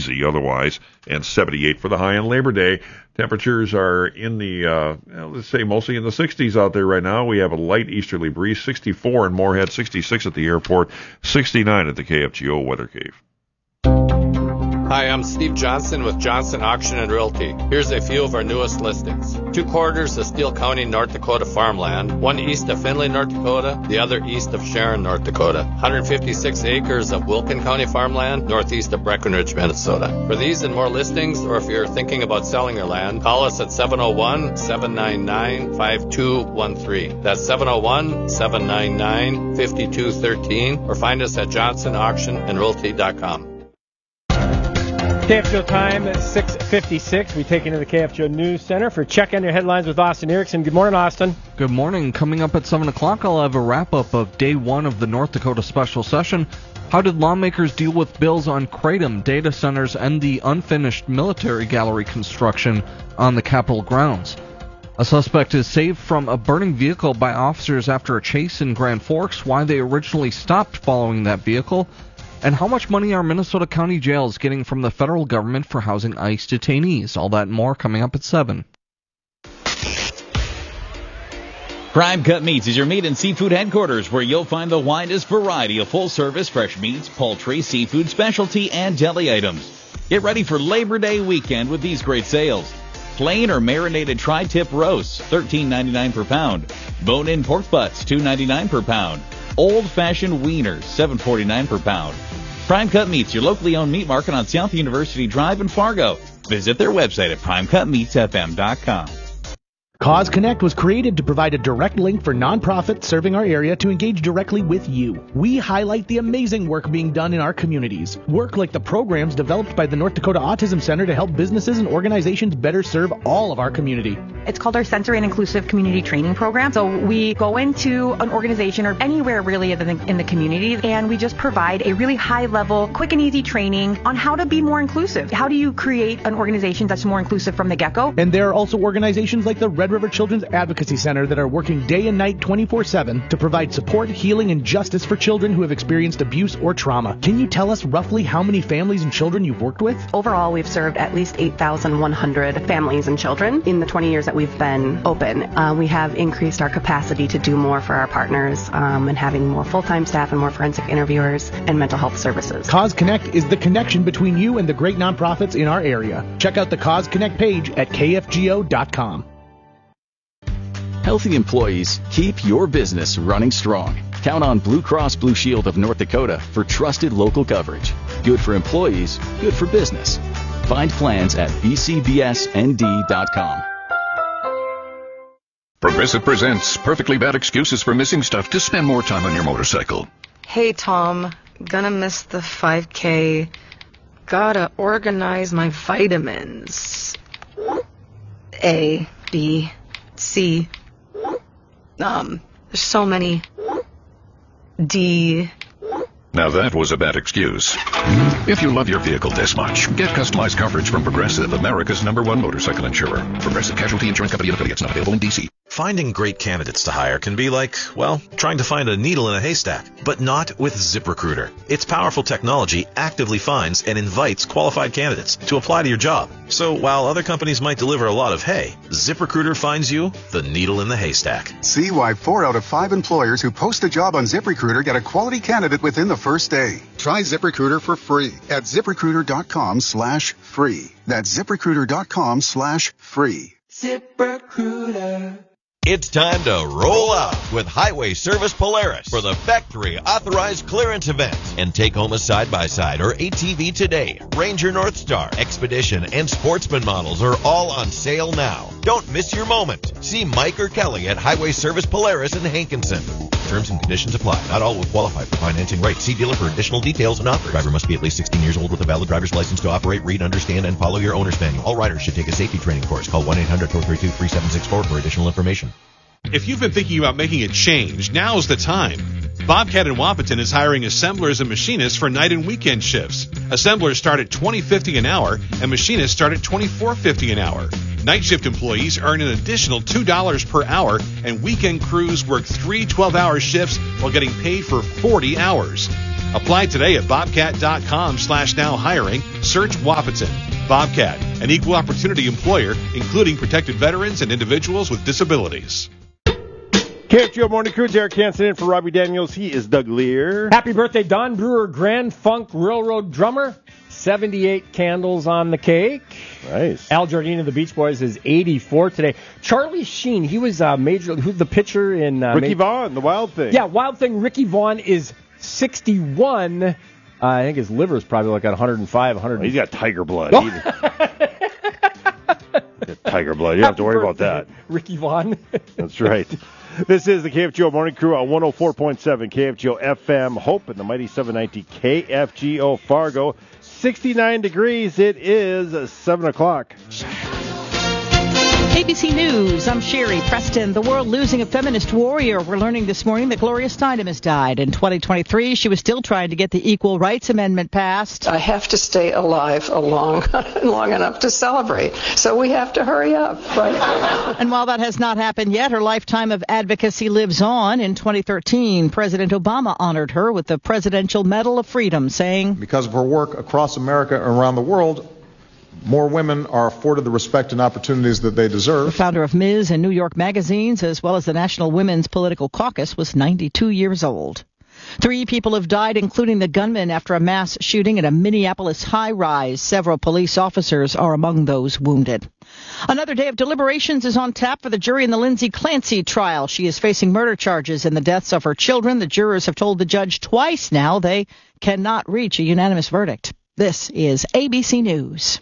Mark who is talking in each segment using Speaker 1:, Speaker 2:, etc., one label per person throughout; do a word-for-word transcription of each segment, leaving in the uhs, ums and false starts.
Speaker 1: breezy otherwise, and seventy-eight for the high on Labor Day. Temperatures are in the, uh, let's say, mostly in the sixties out there right now. We have a light easterly breeze, sixty-four in Moorhead, sixty-six at the airport, sixty-nine at the K F G O Weather Cave.
Speaker 2: Hi, I'm Steve Johnson with Johnson Auction and Realty. Here's a few of our newest listings. Two quarters of Steele County, North Dakota farmland, one east of Findlay, North Dakota, the other east of Sharon, North Dakota. one hundred fifty-six acres of Wilkin County farmland, northeast of Breckenridge, Minnesota. For these and more listings, or if you're thinking about selling your land, call us at seven oh one, seven nine nine, five two one three. That's seven oh one, seven nine nine, five two one three, or find us at johnson auction and realty dot com.
Speaker 3: K F G O time at six fifty-six. We take into the K F G O News Center for Check On Your Headlines with Austin Erickson. Good morning, Austin.
Speaker 4: Good morning. Coming up at seven o'clock, I'll have a wrap-up of day one of the North Dakota special session. How did lawmakers deal with bills on Kratom data centers and the unfinished military gallery construction on the Capitol grounds? A suspect is saved from a burning vehicle by officers after a chase in Grand Forks. Why they originally stopped following that vehicle. And how much money are Minnesota County jails getting from the federal government for housing ICE detainees? All that and more coming up at seven.
Speaker 5: Prime Cut Meats is your meat and seafood headquarters, where you'll find the widest variety of full-service fresh meats, poultry, seafood, specialty, and deli items. Get ready for Labor Day weekend with these great sales. Plain or marinated tri-tip roasts, thirteen ninety-nine per pound. Bone-in pork butts, two ninety-nine per pound. Old-fashioned wieners, seven forty-nine per pound. Prime Cut Meats, your locally owned meat market on South University Drive in Fargo. Visit their website at prime cut meats f m dot com.
Speaker 6: Cause Connect was created to provide a direct link for nonprofits serving our area to engage directly with you. We highlight the amazing work being done in our communities. Work like the programs developed by the North Dakota Autism Center to help businesses and organizations better serve all of our community.
Speaker 7: It's called our Sensory and Inclusive Community Training Program. So we go into an organization or anywhere really in the, in the community, and we just provide a really high level, quick and easy training on how to be more inclusive. How do you create an organization that's more inclusive from the get-go?
Speaker 6: And there are also organizations like the Red River Children's Advocacy Center that are working day and night twenty-four seven to provide support, healing, and justice for children who have experienced abuse or trauma. Can you tell us roughly how many families and children you've worked with?
Speaker 8: Overall, we've served at least eight thousand one hundred families and children in the twenty years that we've been open. Uh, we have increased our capacity to do more for our partners um, and having more full-time staff and more forensic interviewers and mental health services.
Speaker 6: Cause Connect is the connection between you and the great nonprofits in our area. Check out the Cause Connect page at k f g o dot com.
Speaker 9: Healthy employees keep your business running strong. Count on Blue Cross Blue Shield of North Dakota for trusted local coverage. Good for employees, good for business. Find plans at b c b s n d dot com.
Speaker 10: Progressive presents Perfectly Bad Excuses for Missing Stuff to Spend More Time on Your Motorcycle.
Speaker 11: Hey, Tom. Gonna miss the five K. Gotta organize my vitamins. A, B, C. Um, there's so many. D.
Speaker 10: Now that was a bad excuse. If you love your vehicle this much, get customized coverage from Progressive, America's number one motorcycle insurer. Progressive Casualty Insurance Company and affiliates, not available in D C.
Speaker 12: Finding great candidates to hire can be like, well, trying to find a needle in a haystack, but not with ZipRecruiter. Its powerful technology actively finds and invites qualified candidates to apply to your job. So while other companies might deliver a lot of hay, ZipRecruiter finds you the needle in the haystack.
Speaker 13: See why four out of five employers who post a job on ZipRecruiter get a quality candidate within the first day. Try ZipRecruiter for free at ZipRecruiter.com slash free. That's ZipRecruiter.com slash free.
Speaker 14: ZipRecruiter. It's time to roll out with Highway Service Polaris for the factory authorized clearance event and take home a side-by-side or A T V today. Ranger Northstar, Expedition, and Sportsman models are all on sale now. Don't miss your moment. See Mike or Kelly at Highway Service Polaris in Hankinson. Terms and conditions apply. Not all will qualify for financing rates. See dealer for additional details and offers. Driver must be at least sixteen years old with a valid driver's license to operate, read, understand, and follow your owner's manual. All riders should take a safety training course. Call one eight hundred four three two three seven six four for additional information.
Speaker 15: If you've been thinking about making a change, now's the time. Bobcat in Wapaton is hiring assemblers and machinists for night and weekend shifts. Assemblers start at twenty dollars and fifty cents an hour, and machinists start at twenty-four dollars and fifty cents an hour. Night shift employees earn an additional two dollars per hour, and weekend crews work three twelve-hour shifts while getting paid for forty hours. Apply today at bobcat.com slash now hiring. Search Wapaton. Bobcat, an equal opportunity employer, including protected veterans and individuals with disabilities.
Speaker 16: K F G O Morning Crew, Derek Hansen in for Robbie Daniels. He is Doug Lear.
Speaker 3: Happy birthday, Don Brewer, Grand Funk Railroad drummer. seventy-eight candles on the cake.
Speaker 16: Nice.
Speaker 3: Al Jardine of the Beach Boys is eighty-four today. Charlie Sheen, he was uh, major. Who's the pitcher in uh,
Speaker 16: Ricky
Speaker 3: major,
Speaker 16: Vaughn, the Wild Thing.
Speaker 3: Yeah, Wild Thing. Ricky Vaughn is sixty-one. Uh, I think his liver is probably like at one hundred five, one hundred.
Speaker 16: Oh, he's got tiger blood.
Speaker 3: Oh.
Speaker 16: Tiger blood. You don't have to worry about that.
Speaker 3: Ricky Vaughn.
Speaker 16: That's right. This is the K F G O Morning Crew on one oh four point seven K F G O F M Hope and the mighty seven ninety K F G O Fargo. sixty-nine degrees. It is seven o'clock.
Speaker 17: A B C News, I'm Sherry Preston. The world losing a feminist warrior. We're learning this morning that Gloria Steinem has died. In twenty twenty-three, she was still trying to get the Equal Rights Amendment passed.
Speaker 18: I have to stay alive a long, long enough to celebrate, so we have to hurry up, right?
Speaker 17: And while that has not happened yet, her lifetime of advocacy lives on. In twenty thirteen, President Obama honored her with the Presidential Medal of Freedom, saying,
Speaker 19: because of her work across America and around the world, more women are afforded the respect and opportunities that they deserve.
Speaker 17: The founder of Miz and New York magazines, as well as the National Women's Political Caucus, was ninety-two years old. Three people have died, including the gunman, after a mass shooting at a Minneapolis high-rise. Several police officers are among those wounded. Another day of deliberations is on tap for the jury in the Lindsay Clancy trial. She is facing murder charges in the deaths of her children. The jurors have told the judge twice now they cannot reach a unanimous verdict. This is A B C News.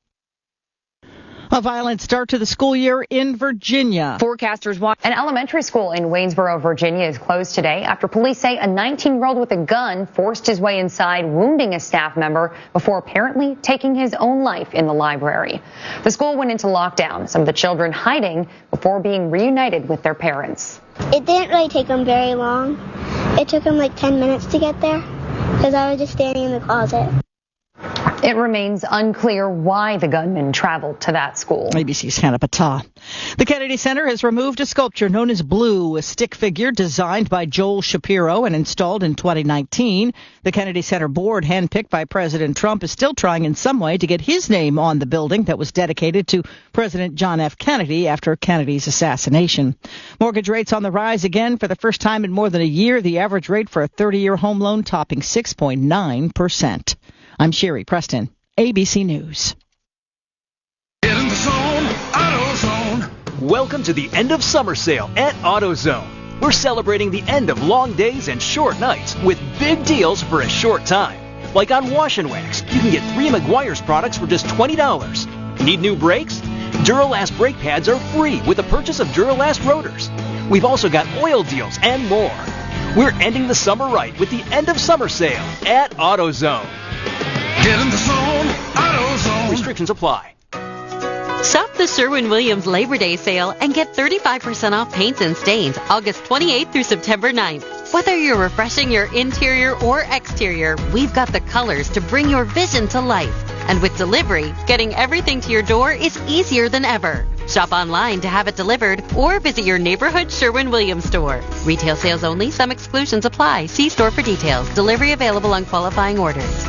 Speaker 17: A violent start to the school year in Virginia.
Speaker 20: Forecasters watch. An elementary school in Waynesboro, Virginia is closed today after police say a nineteen-year-old with a gun forced his way inside, wounding a staff member before apparently taking his own life in the library. The school went into lockdown, some of the children hiding before being reunited with their parents.
Speaker 21: It didn't really take them very long. It took them like ten minutes to get there because I was just standing in the closet.
Speaker 20: It remains unclear why the gunman traveled to that school.
Speaker 17: A B C's Hannah Patah. The Kennedy Center has removed a sculpture known as Blue, a stick figure designed by Joel Shapiro and installed in twenty nineteen. The Kennedy Center board, handpicked by President Trump, is still trying in some way to get his name on the building that was dedicated to President John F. Kennedy after Kennedy's assassination. Mortgage rates on the rise again for the first time in more than a year. The average rate for a thirty-year home loan topping six point nine percent. I'm Sherry Preston, A B C News.
Speaker 22: Get in the zone, AutoZone. Welcome to the end of summer sale at AutoZone. We're celebrating the end of long days and short nights with big deals for a short time. Like on Wash and Wax, you can get three Meguiar's products for just twenty dollars. Need new brakes? Duralast brake pads are free with the purchase of Duralast rotors. We've also got oil deals and more. We're ending the summer right with the end of summer sale at AutoZone. Get in the zone, AutoZone. Restrictions apply.
Speaker 23: Shop the Sherwin-Williams Labor Day sale and get thirty-five percent off paints and stains August twenty-eighth through September ninth. Whether you're refreshing your interior or exterior, we've got the colors to bring your vision to life. And with delivery, getting everything to your door is easier than ever. Shop online to have it delivered or visit your neighborhood Sherwin-Williams store. Retail sales only. Some exclusions apply. See store for details. Delivery available on qualifying orders.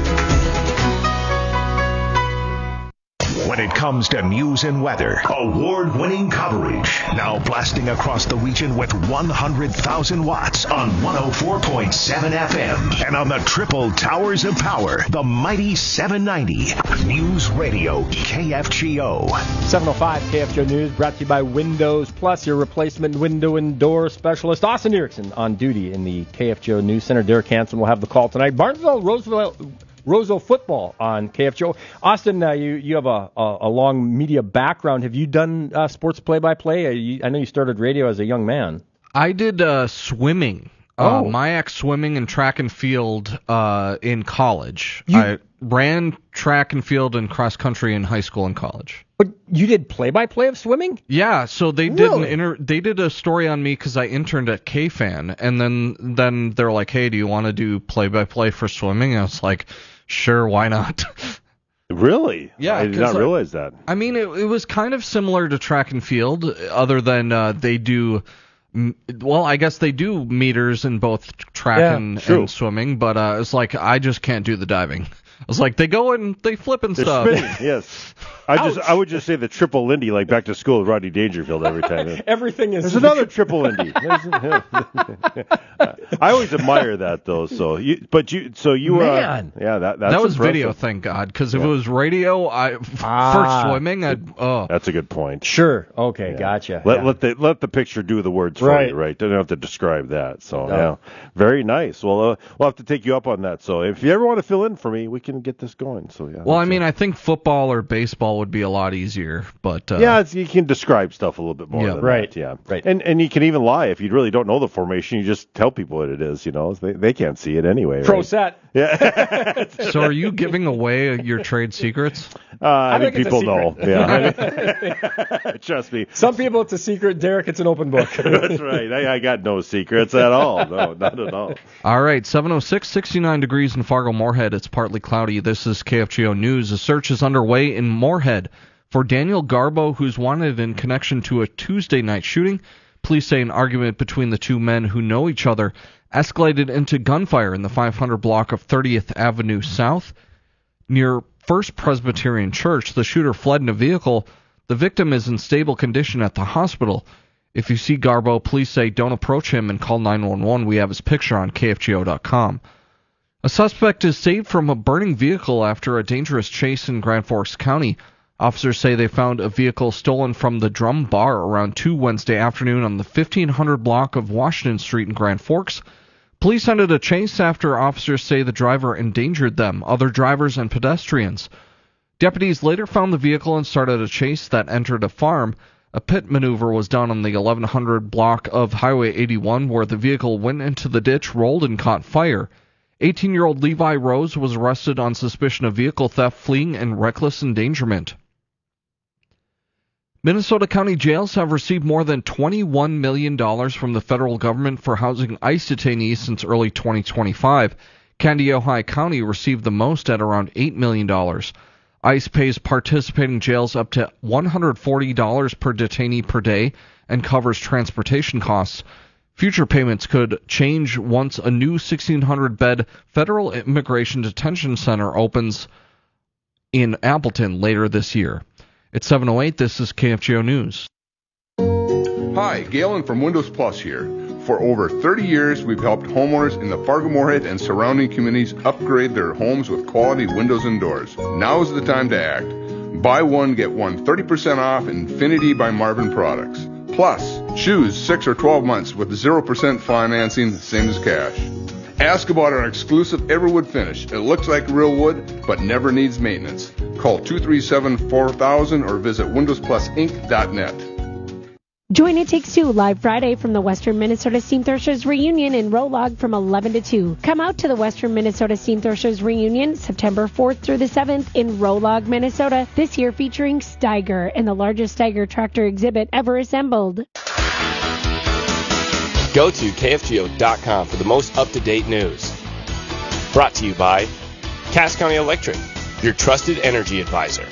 Speaker 24: When it comes to news and weather, award-winning coverage. Now blasting across the region with one hundred thousand watts on one oh four point seven F M. And on the triple towers of power, the mighty seven ninety. News Radio K F G O.
Speaker 3: seven oh five K F G O News, brought to you by Windows Plus, your replacement window and door specialist. Austin Erickson on duty in the K F G O News Center. Derek Hansen will have the call tonight. Barnesville, Roosevelt... Roseau football on K F G O. Austin, uh, you you have a, a, a long media background. Have you done uh, sports play-by-play? You, I know you started radio as a young man.
Speaker 4: I did uh, swimming.
Speaker 3: Oh.
Speaker 4: Uh, MIAC swimming and track and field uh, in college.
Speaker 3: You,
Speaker 4: I ran track and field and cross country in high school and college.
Speaker 3: But you did play-by-play of swimming?
Speaker 4: Yeah, so they did
Speaker 3: really?
Speaker 4: an inter- they did a story on me because I interned at K-Fan, and then then they're like, "Hey, do you want to do play-by-play for swimming?" And I was like, "Sure, why not?"
Speaker 16: Really?
Speaker 4: Yeah,
Speaker 16: I did not realize that.
Speaker 4: I mean, it, it was kind of similar to track and field, other than uh, they do Well, I guess they do meters in both track
Speaker 16: Yeah,
Speaker 4: and,
Speaker 16: true.
Speaker 4: and swimming, but uh, it's like I just can't do the diving. I was like, they go and they flip and
Speaker 16: They're
Speaker 4: stuff.
Speaker 16: spinning, yes. I just I would just say the triple Lindy, like Back to School with Rodney Dangerfield every time.
Speaker 3: Everything is.
Speaker 16: There's another triple Lindy. There's- I always admire that though. So you, but you, so you,
Speaker 4: Man.
Speaker 16: uh, yeah, that that's
Speaker 4: that was
Speaker 16: impressive.
Speaker 4: video, thank God, because if
Speaker 16: Yeah.
Speaker 4: it was radio, I
Speaker 3: Ah.
Speaker 4: for swimming, I'd oh.
Speaker 16: That's a good point.
Speaker 3: Sure. Okay. Gotcha.
Speaker 16: Let
Speaker 3: Yeah.
Speaker 16: let the let the picture do the words for
Speaker 3: Right.
Speaker 16: you, right? Don't have to describe that. So
Speaker 3: No.
Speaker 16: yeah, very nice. Well, uh, we'll have to take you up on that. So if you ever want to fill in for me, we can get this going. So yeah.
Speaker 4: Well, I mean, I think football or baseball would be a lot easier, but uh,
Speaker 16: yeah, it's, you can describe stuff a little bit more.
Speaker 4: Yeah.
Speaker 16: than
Speaker 3: Right.
Speaker 16: that, yeah.
Speaker 3: Right.
Speaker 16: And and you can even lie if you really don't know the formation. You just tell people what it is. You know, they they can't see it anyway.
Speaker 3: Pro
Speaker 16: right?
Speaker 3: set.
Speaker 16: Yeah.
Speaker 4: So are you giving away your trade secrets?
Speaker 16: Uh, I,
Speaker 3: I
Speaker 16: think,
Speaker 3: think it's a
Speaker 16: people know.
Speaker 3: secret.
Speaker 16: Yeah. Trust me.
Speaker 3: Some people it's a secret. Derek, it's an open book.
Speaker 16: That's right. I, I got no secrets at all. No, not at all.
Speaker 4: All right, seven oh six, sixty-nine degrees in Fargo-Moorhead. It's partly cloudy. This is K F G O News. A search is underway in Moorhead for Daniel Garbo, who's wanted in connection to a Tuesday night shooting. Police say an argument between the two men who know each other escalated into gunfire in the five hundred block of thirtieth Avenue South. Near First Presbyterian Church, the shooter fled in a vehicle. The victim is in stable condition at the hospital. If you see Garbo, police say don't approach him and call nine one one. We have his picture on K F G O dot com. A suspect is saved from a burning vehicle after a dangerous chase in Grand Forks County. Officers say they found a vehicle stolen from the Drum Bar around two Wednesday afternoon on the fifteen hundred block of Washington Street in Grand Forks. Police ended a chase after officers say the driver endangered them, other drivers, and pedestrians. Deputies later found the vehicle and started a chase that entered a farm. A pit maneuver was done on the eleven hundred block of Highway eighty-one where the vehicle went into the ditch, rolled, and caught fire. eighteen-year-old Levi Rose was arrested on suspicion of vehicle theft, fleeing, and reckless endangerment. Minnesota County jails have received more than twenty-one million dollars from the federal government for housing ICE detainees since early twenty twenty-five. Kandiyohi County received the most at around eight million dollars. ICE pays participating jails up to one hundred forty dollars per detainee per day and covers transportation costs. Future payments could change once a new sixteen hundred bed federal immigration detention center opens in Appleton later this year. It's seven oh eight, this is K F G O News.
Speaker 1: Hi, Galen from Windows Plus here. For over thirty years, we've helped homeowners in the Fargo-Moorhead and surrounding communities upgrade their homes with quality windows and doors. Now is the time to act. Buy one, get one thirty percent off Infinity by Marvin products. Plus, choose six or twelve months with zero percent financing, same as cash. Ask about our exclusive Everwood finish. It looks like real wood, but never needs maintenance. Call two three seven, four thousand or visit windows plus inc dot net.
Speaker 2: Join It Takes Two live Friday from the Western Minnesota Steam Threshers Reunion in Rolog from eleven to two. Come out to the Western Minnesota Steam Threshers Reunion September fourth through the seventh in Rolog, Minnesota, this year featuring Steiger and the largest Steiger tractor exhibit ever assembled.
Speaker 5: Go to K F G O dot com for the most up-to-date news. Brought to you by Cass County Electric, your trusted energy advisor.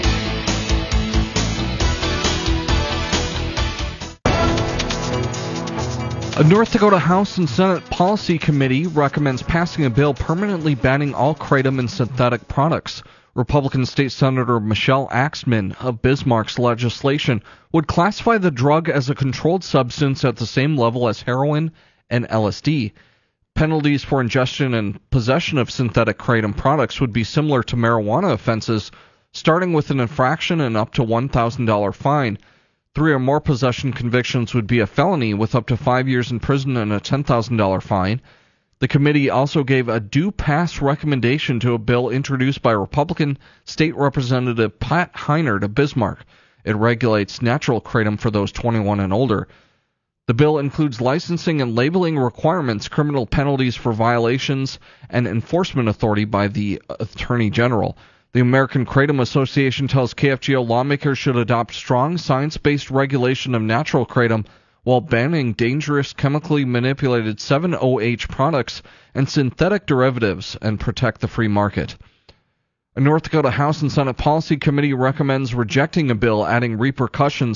Speaker 4: A North Dakota House and Senate Policy Committee recommends passing a bill permanently banning all kratom and synthetic products. Republican State Senator Michelle Axman of Bismarck's legislation would classify the drug as a controlled substance at the same level as heroin and L S D. Penalties for ingestion and possession of synthetic kratom products would be similar to marijuana offenses, starting with an infraction and up to one thousand dollars fine. Three or more possession convictions would be a felony with up to five years in prison and a ten thousand dollars fine. The committee also gave a do-pass recommendation to a bill introduced by Republican State Representative Pat Heinert of Bismarck. It regulates natural kratom for those twenty-one and older. The bill includes licensing and labeling requirements, criminal penalties for violations, and enforcement authority by the Attorney General. The American Kratom Association tells K F G O lawmakers should adopt strong science-based regulation of natural kratom while banning dangerous chemically manipulated seven O H products and synthetic derivatives and protect the free market. A North Dakota House and Senate Policy Committee recommends rejecting a bill adding repercussions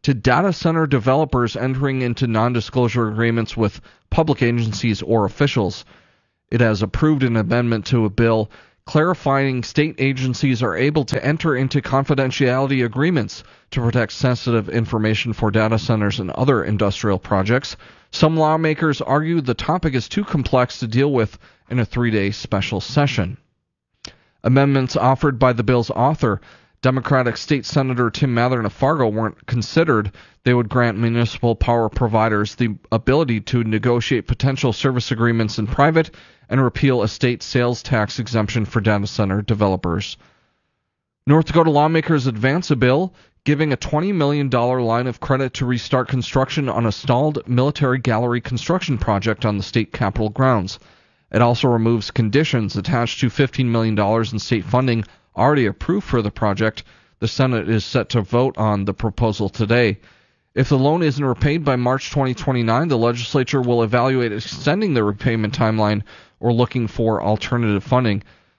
Speaker 4: to data center developers entering into non-disclosure agreements with public agencies or officials. It has approved an amendment to a bill clarifying state agencies are able to enter into confidentiality agreements to protect sensitive information for data centers and other industrial projects. Some lawmakers argue the topic is too complex to deal with in a three-day special session. Amendments offered by the bill's author, Democratic State Senator Tim Mathern of Fargo, weren't considered. They would grant municipal power providers the ability to negotiate potential service agreements in private and repeal a state sales tax exemption for data center developers. North Dakota lawmakers advance a bill giving a twenty million dollars line of credit to restart construction on a stalled military gallery construction project on the state capitol grounds. It also removes conditions attached to fifteen million dollars in state funding already approved for the project. The Senate is set to vote on the proposal today. If the loan isn't repaid by March twenty twenty-nine, the legislature will evaluate extending the repayment timeline or looking for alternative funding.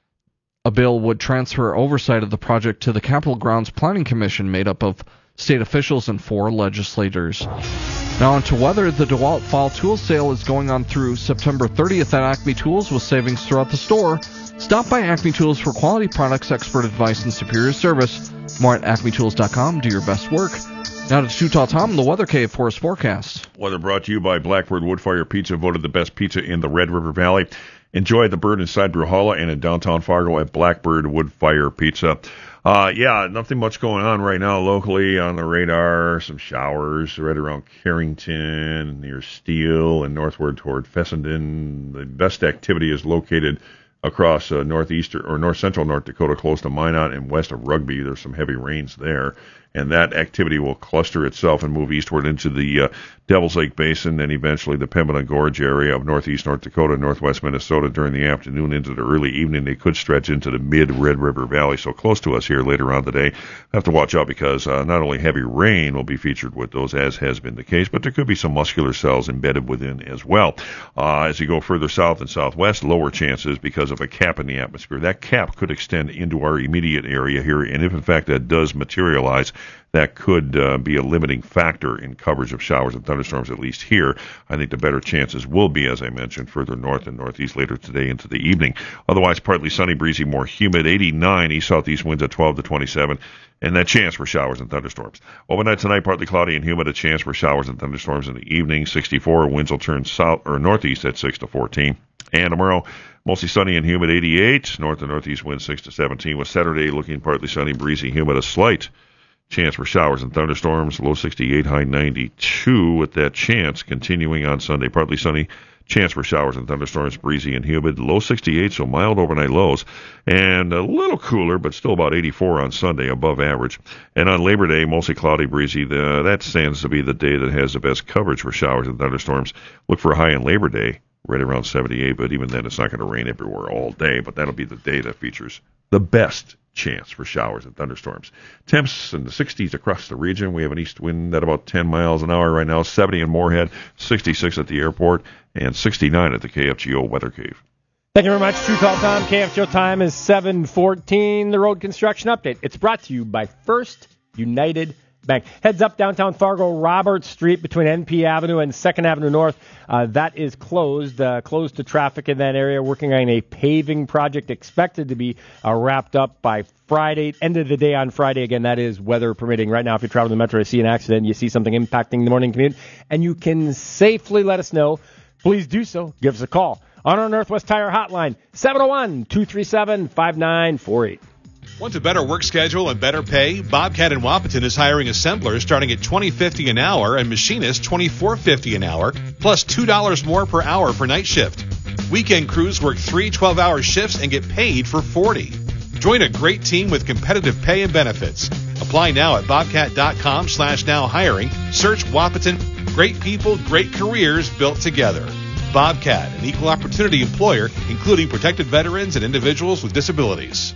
Speaker 4: A bill would transfer oversight of the project to the Capitol Grounds Planning Commission, made up of state officials and four legislators. Now on to weather. The DeWalt Fall Tool Sale is going on through September thirtieth at Acme Tools with savings throughout the store. Stop by Acme Tools for quality products, expert advice, and superior service. More at acme tools dot com. Do your best work. Now to Too Tall Tom, the Weather Cave for his forecast.
Speaker 6: Weather brought to you by Blackbird Woodfire Pizza, voted the best pizza in the Red River Valley. Enjoy the bird inside Bruhala and in downtown Fargo at Blackbird Woodfire Pizza. Uh, yeah, nothing much going on right now locally on the radar. Some showers right around Carrington, near Steele, and northward toward Fessenden. The best activity is located across uh, northeastern or north central North Dakota, close to Minot and west of Rugby. There's some heavy rains there, and that activity will cluster itself and move eastward into the uh, Devil's Lake Basin and eventually the Pembina Gorge area of northeast North Dakota, northwest Minnesota during the afternoon into the early evening. They could stretch into the mid-Red River Valley, so close to us here later on today. Have to watch out because uh, not only heavy rain will be featured with those, as has been the case, but there could be some muscular cells embedded within as well. Uh, as you go further south and southwest, lower chances because of a cap in the atmosphere. That cap could extend into our immediate area here, and if in fact that does materialize, that could uh, be a limiting factor in coverage of showers and thunderstorms, at least here. I think the better chances will be, as I mentioned, further north and northeast later today into the evening. Otherwise, partly sunny, breezy, more humid, eighty-nine, east-southeast winds at twelve to twenty-seven, and that chance for showers and thunderstorms. Overnight tonight, partly cloudy and humid, a chance for showers and thunderstorms in the evening, sixty-four, winds will turn south or northeast at six to fourteen. And tomorrow, mostly sunny and humid, eighty-eight, north and northeast winds six to seventeen, with Saturday looking partly sunny, breezy, humid, a slight chance for showers and thunderstorms, low sixty-eight, high ninety-two, with that chance continuing on Sunday. Partly sunny, chance for showers and thunderstorms, breezy and humid, low sixty-eight, so mild overnight lows, and a little cooler, but still about eighty-four on Sunday, above average. And on Labor Day, mostly cloudy, breezy. The, that stands to be the day that has the best coverage for showers and thunderstorms. Look for a high on Labor Day, right around seventy-eight, but even then it's not going to rain everywhere all day, but that'll be the day that features the best chance for showers and thunderstorms. Temps in the sixties across the region. We have an east wind at about ten miles an hour right now, seventy in Moorhead, sixty-six at the airport, and sixty-nine at the K F G O Weather Cave.
Speaker 3: Thank you very much, True Tall Tom. K F G O time is seven fourteen. The road construction update. It's brought to you by First United Bank. Heads up downtown Fargo, Robert Street between N P Avenue and second Avenue North. Uh, that is closed, uh, closed to traffic in that area. Working on a paving project expected to be uh, wrapped up by Friday, end of the day on Friday. Again, that is weather permitting. Right now, if you travel the metro, you see an accident, you see something impacting the morning commute, and you can safely let us know, please do so. Give us a call on our Northwest Tire hotline, seven oh one, two three seven, five nine four eight.
Speaker 15: Want a better work schedule and better pay? Bobcat in Wapaton is hiring assemblers starting at twenty fifty an hour and machinists twenty-four fifty an hour, plus two dollars more per hour for night shift. Weekend crews work three twelve-hour shifts and get paid for forty. Join a great team with competitive pay and benefits. Apply now at bobcat.com slash now hiring. Search Wapaton. Great people, great careers built together. Bobcat, an equal opportunity employer, including protected veterans and individuals with disabilities.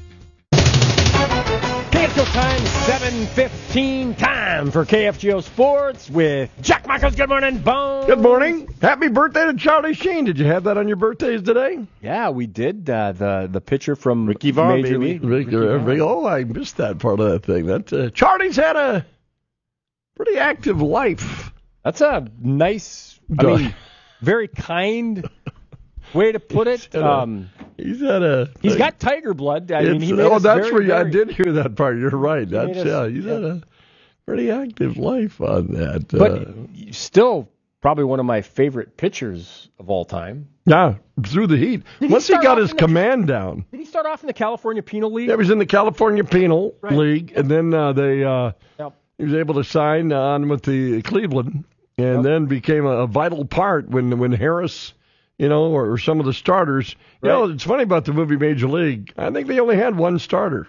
Speaker 3: K F G O time, seven fifteen, time for K F G O Sports with Jack Michaels. Good morning, Bone.
Speaker 7: Good morning. Happy birthday to Charlie Sheen. Did you have that on your birthdays today?
Speaker 3: Yeah, we did. Uh, the the pitcher from
Speaker 7: Ricky Vaughn,
Speaker 3: Major
Speaker 7: baby.
Speaker 3: League.
Speaker 7: Ricky, Ricky, oh, I missed that part of that thing. That uh, Charlie's had a pretty active life.
Speaker 3: That's a nice, I mean, very kind way to put it.
Speaker 7: He's had a,
Speaker 3: um,
Speaker 7: he's had a
Speaker 3: he's
Speaker 7: like,
Speaker 3: got tiger blood. I mean, he made
Speaker 7: oh,
Speaker 3: us
Speaker 7: that's
Speaker 3: very,
Speaker 7: where you,
Speaker 3: very,
Speaker 7: I did hear that part. You're right. That's
Speaker 3: us,
Speaker 7: yeah. He's
Speaker 3: yeah.
Speaker 7: had a pretty active life on that.
Speaker 3: But
Speaker 7: uh,
Speaker 3: still, probably one of my favorite pitchers of all time.
Speaker 7: Yeah, through the heat.
Speaker 3: Did
Speaker 7: Once
Speaker 3: he,
Speaker 7: he got his
Speaker 3: the,
Speaker 7: command down.
Speaker 3: Did he start off in the California Penal League?
Speaker 7: Yeah, he was in the California Penal
Speaker 3: right.
Speaker 7: League, and then uh, they uh,
Speaker 3: yep.
Speaker 7: he was able to sign on with the Cleveland, and yep. then became a, a vital part when when Harris, you know, or, or some of the starters. You right. know, it's funny about the movie Major League. I think they only had one starter.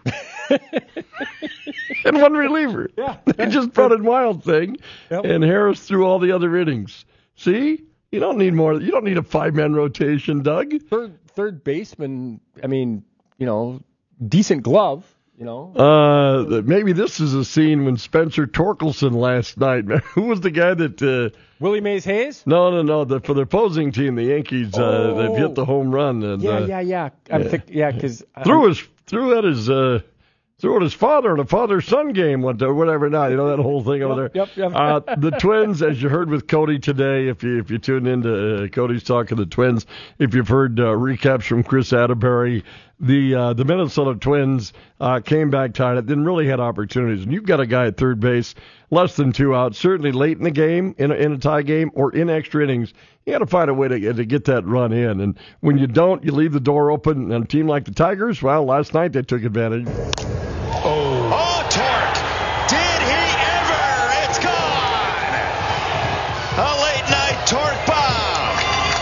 Speaker 7: And one reliever.
Speaker 3: Yeah.
Speaker 7: They just brought in Wild Thing,
Speaker 3: yep.
Speaker 7: and Harris threw all the other innings. See? You don't need more. You don't need a five-man rotation, Doug.
Speaker 3: Third, third baseman, I mean, you know, decent glove, you know.
Speaker 7: Uh, maybe this is a scene when Spencer Torkelson last night. Who was the guy that... Uh,
Speaker 3: Willie Mays Hayes?
Speaker 7: No, no, no. The, for the opposing team, the Yankees, uh,
Speaker 3: oh.
Speaker 7: they've hit the home run. And,
Speaker 3: yeah,
Speaker 7: uh,
Speaker 3: yeah, yeah. I'm
Speaker 7: yeah,
Speaker 3: think, yeah, because...
Speaker 7: Threw, his, threw at his... Uh, Threw at his father in a father-son game one day, whatever night. You know that whole thing over
Speaker 3: yep,
Speaker 7: there.
Speaker 3: Yep, yep.
Speaker 7: Uh, the Twins, as you heard with Cody today, if you if you tuned into uh, Cody's talk of the Twins, if you've heard uh, recaps from Chris Atterbury, the uh, the Minnesota Twins uh, came back tied. It didn't really had opportunities, and you've got a guy at third base, less than two outs, certainly late in the game, in a, in a tie game, or in extra innings. You got to find a way to to get that run in, and when you don't, you leave the door open. And a team like the Tigers, well, last night they took advantage.
Speaker 24: Oh. Oh, Torque. Did he ever? It's gone. A late night Torque bomb.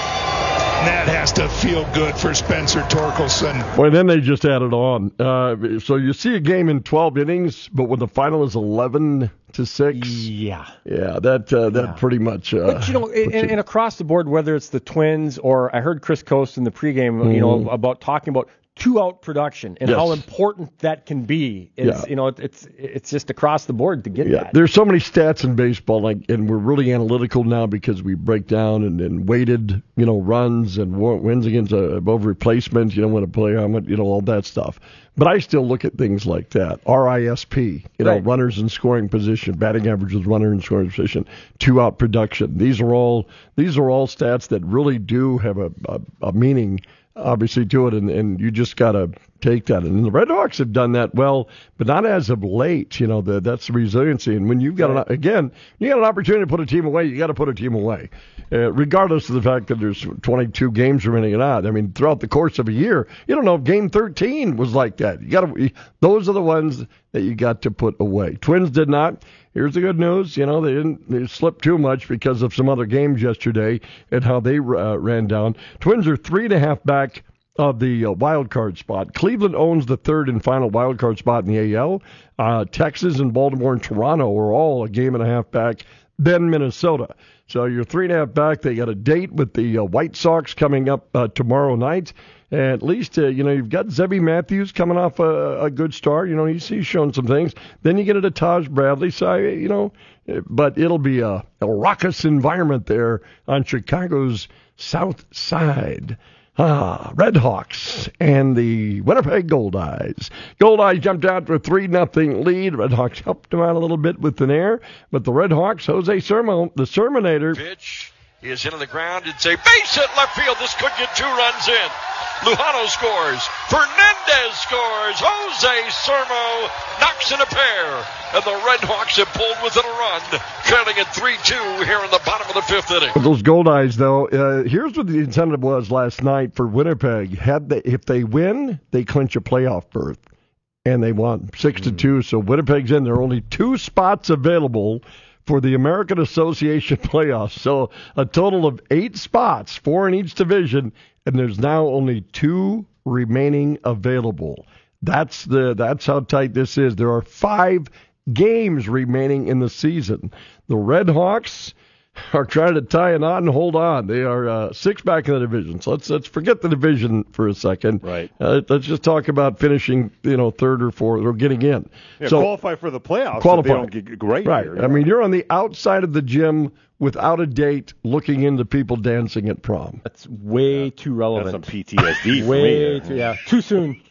Speaker 24: That has to feel good for Spencer Torkelson.
Speaker 7: Well, then they just added on. Uh, so you see a game in twelve innings, but when the final is eleven to six.
Speaker 3: Yeah.
Speaker 7: Yeah, that uh, that yeah. pretty much. Uh,
Speaker 3: but, you know, and, and across the board, whether it's the Twins or I heard Chris Coast in the pregame, mm-hmm. you know, about talking about two-out production and yes. how important that can be. It's, yeah. You know, it's it's just across the board to get
Speaker 7: yeah.
Speaker 3: that.
Speaker 7: There's so many stats in baseball, like, and we're really analytical now because we break down and, and weighted, you know, runs and wins against uh, above replacement. You don't want to play on it, you know, all that stuff. But I still look at things like that. R I S P, you know, right. runners in scoring position, batting averages, runner in scoring position, two-out production. These are all these are all stats that really do have a, a, a meaning, obviously, to it, and, and you just got to take that. And the Red Hawks have done that well, but not as of late. You know, the, that's the resiliency. And when you've got, right. an, again, you got an opportunity to put a team away, you got to put a team away, uh, regardless of the fact that there's twenty-two games remaining or not. I mean, throughout the course of a year, you don't know if Game thirteen was like that. You got to. Those are the ones that you got to put away. Twins did not. Here's the good news. You know, they didn't they slipped too much because of some other games yesterday and how they uh, ran down. Twins are three and a half back of the uh, wild card spot. Cleveland owns the third and final wild card spot in the A L. Uh, Texas and Baltimore and Toronto are all a game and a half back. Then Minnesota. So you're three and a half back. They got a date with the uh, White Sox coming up uh, tomorrow night. And at least, uh, you know, you've got Zebby Matthews coming off a, a good start. You know, he's, he's shown some things. Then you get it to Taj Bradley. So, I, you know, but it'll be a, a raucous environment there on Chicago's south side. Ah, Red Hawks and the Winnipeg Goldeyes. Goldeyes jumped out for a three nothing lead. Red Hawks helped them out a little bit with an air, but the Red Hawks, Jose Sermo, the Serminator.
Speaker 8: Pitch is hit on the ground. It's a base hit left field. This could get two runs in. Lujano scores. Fernandez scores. Jose Sermo knocks in a pair. And the Red Hawks have pulled within a run, trailing at three two here in the bottom of the fifth inning.
Speaker 7: Those Goldeyes, though, uh, here's what the incentive was last night for Winnipeg. Had they, if they win, they clinch a playoff berth. And they won six to two, so Winnipeg's in. There are only two spots available for the American Association playoffs. So a total of eight spots, four in each division, and there's now only two remaining available. That's the that's how tight this is. There are five games remaining in the season. The Red Hawks are trying to tie a knot and hold on. They are uh, six back in the division. So let's let's forget the division for a second.
Speaker 16: Right.
Speaker 7: Uh, let's just talk about finishing, you know, third or fourth or getting in.
Speaker 16: Yeah,
Speaker 7: so
Speaker 16: qualify for the playoffs.
Speaker 7: Qualify.
Speaker 16: If they don't get great.
Speaker 7: Right.
Speaker 16: Here,
Speaker 7: I mean, you're on the outside of the gym without a date, looking into people dancing at prom.
Speaker 3: That's way too relevant.
Speaker 16: That's some P T S D for
Speaker 3: way
Speaker 16: me.
Speaker 3: Too, yeah. Too soon.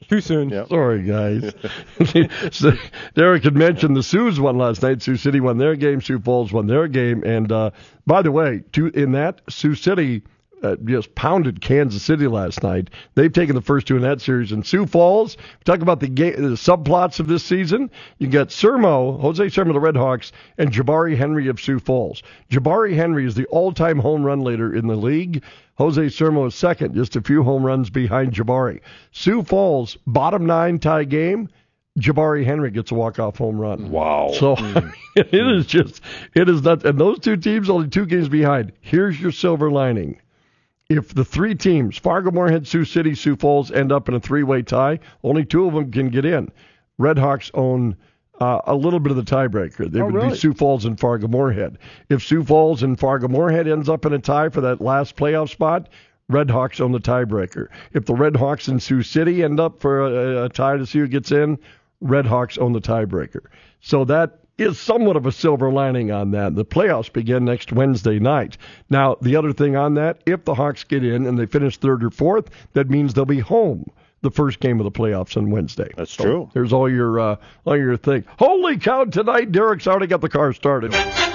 Speaker 3: Too soon.
Speaker 16: Yep.
Speaker 7: Sorry, guys. So, Derek had mentioned the Sioux won last night. Sioux City won their game. Sioux Falls won their game. And uh, by the way, to, in that, Sioux City uh, just pounded Kansas City last night. They've taken the first two in that series. And Sioux Falls, talk about the, ga- the subplots of this season. You got Sermo, Jose Sermo of the Red Hawks, and Jabari Henry of Sioux Falls. Jabari Henry is the all-time home run leader in the league. Jose Sermo is second, just a few home runs behind Jabari. Sioux Falls, bottom nine tie game. Jabari Henry gets a walk-off home run.
Speaker 16: Wow.
Speaker 7: So mm. it is just, it is not, and those two teams only two games behind. Here's your silver lining. If the three teams, Fargo, Moorhead, Sioux City, Sioux Falls, end up in a three-way tie, only two of them can get in. Red Hawks own uh, a little bit of the tiebreaker. They
Speaker 16: oh,
Speaker 7: would
Speaker 16: really?
Speaker 7: be Sioux Falls and Fargo, Moorhead. If Sioux Falls and Fargo, Moorhead ends up in a tie for that last playoff spot, Red Hawks own the tiebreaker. If the Red Hawks and Sioux City end up for a, a tie to see who gets in, Red Hawks own the tiebreaker. So that is somewhat of a silver lining on that. The playoffs begin next Wednesday night. Now, the other thing on that, if the Hawks get in and they finish third or fourth, that means they'll be home the first game of the playoffs on Wednesday.
Speaker 16: That's
Speaker 7: so
Speaker 16: true.
Speaker 7: There's all your uh, all your thing. Holy cow, tonight Derek's already got the car started.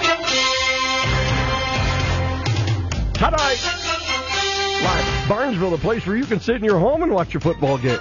Speaker 7: Tonight, live Barnesville, the place where you can sit in your home and watch your football game.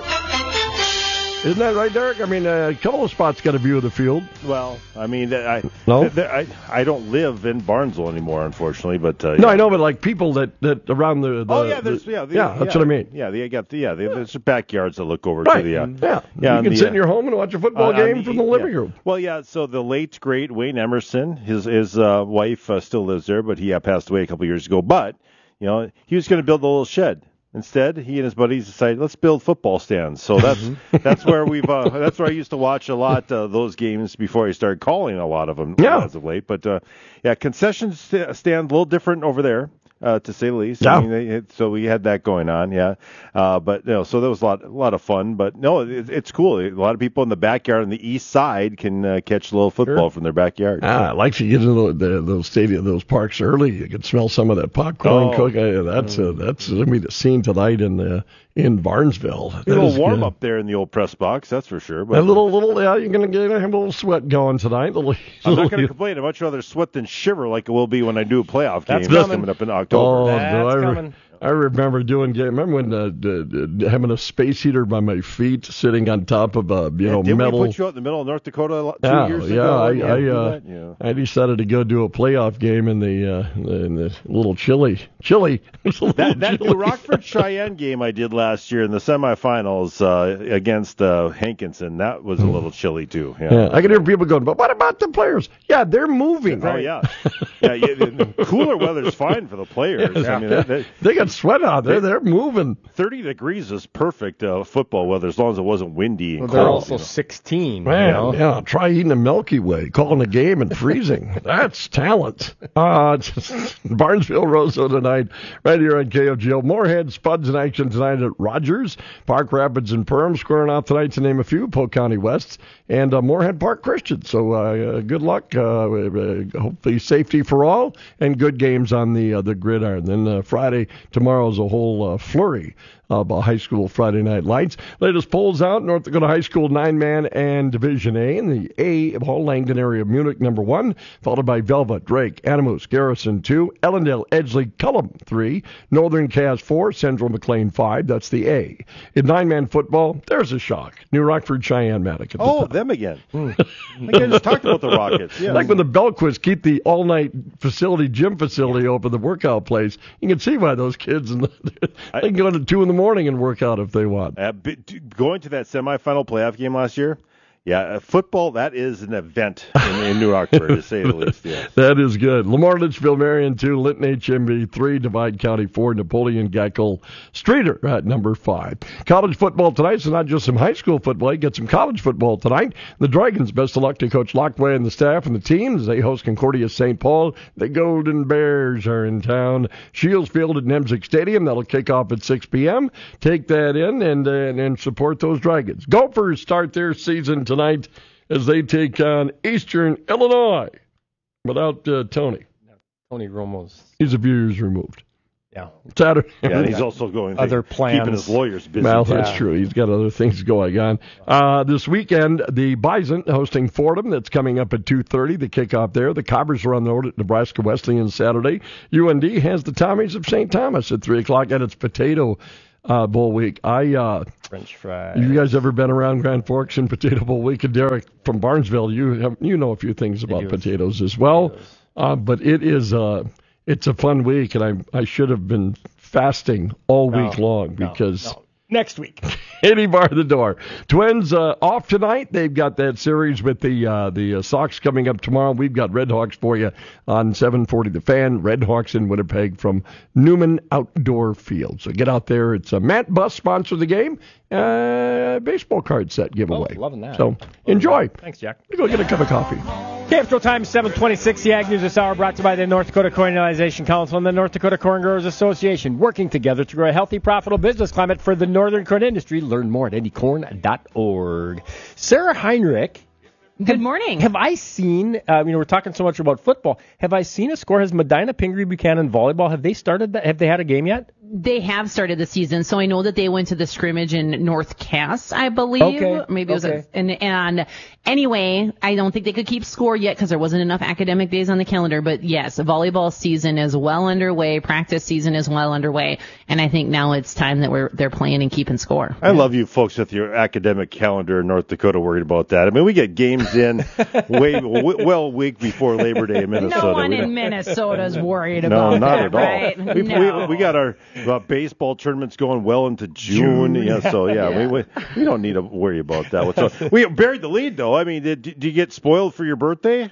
Speaker 7: Isn't that right, Derek? I mean, uh, a couple of spots got a view of the field.
Speaker 16: Well, I mean, I
Speaker 7: no,
Speaker 16: I, I don't live in Barnesville anymore, unfortunately. But uh,
Speaker 7: no,
Speaker 16: yeah.
Speaker 7: I know, but like people that, that around the, the
Speaker 16: oh yeah, there's
Speaker 7: the,
Speaker 16: yeah, the,
Speaker 7: yeah, that's
Speaker 16: yeah,
Speaker 7: what I mean.
Speaker 16: Yeah, they got the, yeah, they, there's backyards that look over
Speaker 7: right.
Speaker 16: to the uh,
Speaker 7: yeah,
Speaker 16: yeah.
Speaker 7: You can
Speaker 16: the,
Speaker 7: sit in your home and watch a football
Speaker 16: uh,
Speaker 7: game
Speaker 16: the,
Speaker 7: from the living
Speaker 16: yeah.
Speaker 7: room.
Speaker 16: Well, yeah. So the late great Wayne Emerson, his his uh, wife uh, still lives there, but he uh, passed away a couple years ago. But you know, he was going to build a little shed. Instead, he and his buddies decided, let's build football stands. So that's that's where we've uh, that's where I used to watch a lot uh, those games before I started calling a lot of them
Speaker 7: yeah.
Speaker 16: as of late. But uh, yeah, concession st- stand a little different over there, uh, to say the least.
Speaker 7: Yeah.
Speaker 16: I mean, they, so we had that going on, yeah. Uh, but you know, so that was a lot a lot of fun. But no, it, it's cool. A lot of people in the backyard on the east side can uh, catch a little football
Speaker 7: sure.
Speaker 16: from their backyard.
Speaker 7: Ah, I like to get into the, those stadium, those parks early. You can smell some of that popcorn
Speaker 16: oh.
Speaker 7: cooking. That's uh, that's gonna be the scene tonight in the in Barnesville.
Speaker 16: A little warm good. Up there in the old press box, that's for sure. But
Speaker 7: a little, little, yeah, you're gonna get have a little sweat going tonight. Little,
Speaker 16: I'm
Speaker 7: little,
Speaker 16: not gonna complain. I'd much rather sweat than shiver like it will be when I do a playoff game
Speaker 3: that's
Speaker 16: coming.
Speaker 3: coming
Speaker 16: up in October.
Speaker 7: Oh,
Speaker 3: that's
Speaker 7: no, I, re-
Speaker 3: coming.
Speaker 7: I remember doing. Remember when uh, d- d- having a space heater by my feet, sitting on top of a you
Speaker 16: yeah,
Speaker 7: know
Speaker 16: didn't
Speaker 7: metal.
Speaker 16: we put you out in the middle of North Dakota two
Speaker 7: yeah,
Speaker 16: years
Speaker 7: yeah,
Speaker 16: ago?
Speaker 7: I,
Speaker 16: yeah,
Speaker 7: I, uh,
Speaker 16: yeah.
Speaker 7: I decided to go do a playoff game in the uh, in the little chilly, chilly.
Speaker 16: That, that
Speaker 7: chilly.
Speaker 16: the Rockford Cheyenne game I did last year in the semifinals uh, against uh, Hankinson, that was a little chilly too. Yeah.
Speaker 7: Yeah, I can hear people going, but what about the players? Yeah, they're moving.
Speaker 16: Oh yeah, yeah. yeah the cooler weather's fine for the players.
Speaker 7: Yeah,
Speaker 16: I mean,
Speaker 7: yeah.
Speaker 16: they,
Speaker 7: they got sweat out there. They're moving.
Speaker 16: Thirty degrees is perfect uh, football weather as long as it wasn't windy. And
Speaker 3: well,
Speaker 16: cold,
Speaker 3: they're also
Speaker 16: you know.
Speaker 3: sixteen.
Speaker 7: Man,
Speaker 3: you know?
Speaker 7: yeah, try eating a Milky Way, calling a game and freezing. That's talent. Uh, Barnesville Roseau tonight, right here on K F G O. Moorhead Spuds in action tonight at Rogers. Park Rapids and Perham squaring off tonight to name a few. Polk County West and uh, Moorhead Park Christian. So uh, good luck. Uh, uh, hopefully safety for all and good games on the uh, the gridiron. Then uh, Friday, tomorrow's a whole uh, flurry of uh, high school Friday night lights. Latest polls out. North Dakota High School nine-man and Division A. In the A, Hall Langdon area of Munich, number one, followed by Velva, Drake, Animus, Garrison, two, Ellendale, Edgeley, Cullum, three, Northern Cass, four, Central McLean, five. That's the A. In nine-man football, there's a shock. New Rockford, Cheyenne, Matic. At the
Speaker 16: Oh,
Speaker 7: top.
Speaker 16: them again. I think I just talked about the Rockets. Yeah.
Speaker 7: Like when the Belquists keep the all-night facility, gym facility open, the workout place, you can see why those kids, and they can go to two in the morning and work out if they want.
Speaker 16: Uh, going to that semifinal playoff game last year, yeah, uh, football, that is an event in, in New Rockford, to say the least. Yeah.
Speaker 7: That is good. Lamar Litchfield, Marion, two, Linton H M B, three, Divide County, four, Napoleon, Geikel, Streeter at number five. College football tonight, so not just some high school football, you get some college football tonight. The Dragons, best of luck to Coach Lockway and the staff and the team as they host Concordia Saint Paul. The Golden Bears are in town. Shields Field at Nemzik Stadium. That'll kick off at six p.m. Take that in and, uh, and support those Dragons. Gophers start their season tonight as they take on Eastern Illinois without uh, Tony.
Speaker 3: Tony Romo's.
Speaker 7: He's a few years removed.
Speaker 3: Yeah.
Speaker 7: Saturday.
Speaker 16: Yeah, and he's also going
Speaker 3: other plans.
Speaker 16: keeping his lawyers busy.
Speaker 7: Well,
Speaker 16: too.
Speaker 7: that's true. He's got other things going on. Uh, this weekend, the Bison hosting Fordham. That's coming up at two thirty, the kickoff there. The Cobbers are on the road at Nebraska Wesleyan Saturday. U N D has the Tommies of Saint Thomas at three o'clock, and it's Potato uh, Bowl week. I uh,
Speaker 3: French fries.
Speaker 7: You guys ever been around Grand Forks and Potato Bowl week? And Derek from Barnesville, you have, you know a few things about potatoes as well. Uh, but it is uh, it's a fun week, and I I should have been fasting all
Speaker 3: No,
Speaker 7: week long
Speaker 3: no,
Speaker 7: because
Speaker 3: no. Next week.
Speaker 7: any bar the door. Twins uh, off tonight. They've got that series with the uh, the uh, Sox coming up tomorrow. We've got Red Hawks for you on seven forty The Fan. Red Hawks in Winnipeg from Newman Outdoor Field. So get out there. It's a Matt Bus sponsor the game. Uh, baseball card set giveaway.
Speaker 3: Oh, loving that.
Speaker 7: So enjoy.
Speaker 3: Thanks, Jack.
Speaker 7: Go get a cup of coffee.
Speaker 3: K F G O time seven twenty-six. The Ag News this hour brought to you by the North Dakota Colonialization Council and the North Dakota Corn Growers Association, working together to grow a healthy, profitable business climate for the northern corn industry. Learn more at indy corn dot org. Sarah Heinrich.
Speaker 9: Good morning.
Speaker 3: Have I seen, uh, you know, we're talking so much about football. Have I seen a score? Has Medina Pingree Buchanan volleyball, have they started that? Have they had a game yet?
Speaker 9: They have started the season, so I know that they went to the scrimmage in North Cass, I believe.
Speaker 3: Okay.
Speaker 9: Maybe it was
Speaker 3: okay.
Speaker 9: a, and, and anyway, I don't think they could keep score yet because there wasn't enough academic days on the calendar. But yes, volleyball season is well underway. Practice season is well underway, and I think now it's time that we're they're playing and keeping score.
Speaker 16: I love you folks with your academic calendar in North Dakota worried about that. I mean, we get games in way w- well a week before Labor Day in Minnesota.
Speaker 9: No one
Speaker 16: we
Speaker 9: in Minnesota's worried
Speaker 16: no,
Speaker 9: about
Speaker 16: not
Speaker 9: that,
Speaker 16: at all.
Speaker 9: right?
Speaker 16: We,
Speaker 9: no.
Speaker 16: we, we got our uh, baseball tournaments going well into June.
Speaker 7: June.
Speaker 16: Yeah, so yeah,
Speaker 9: Yeah.
Speaker 16: We, we we don't need to worry about that. So we buried the lead though. I mean, did, did you get spoiled for your birthday?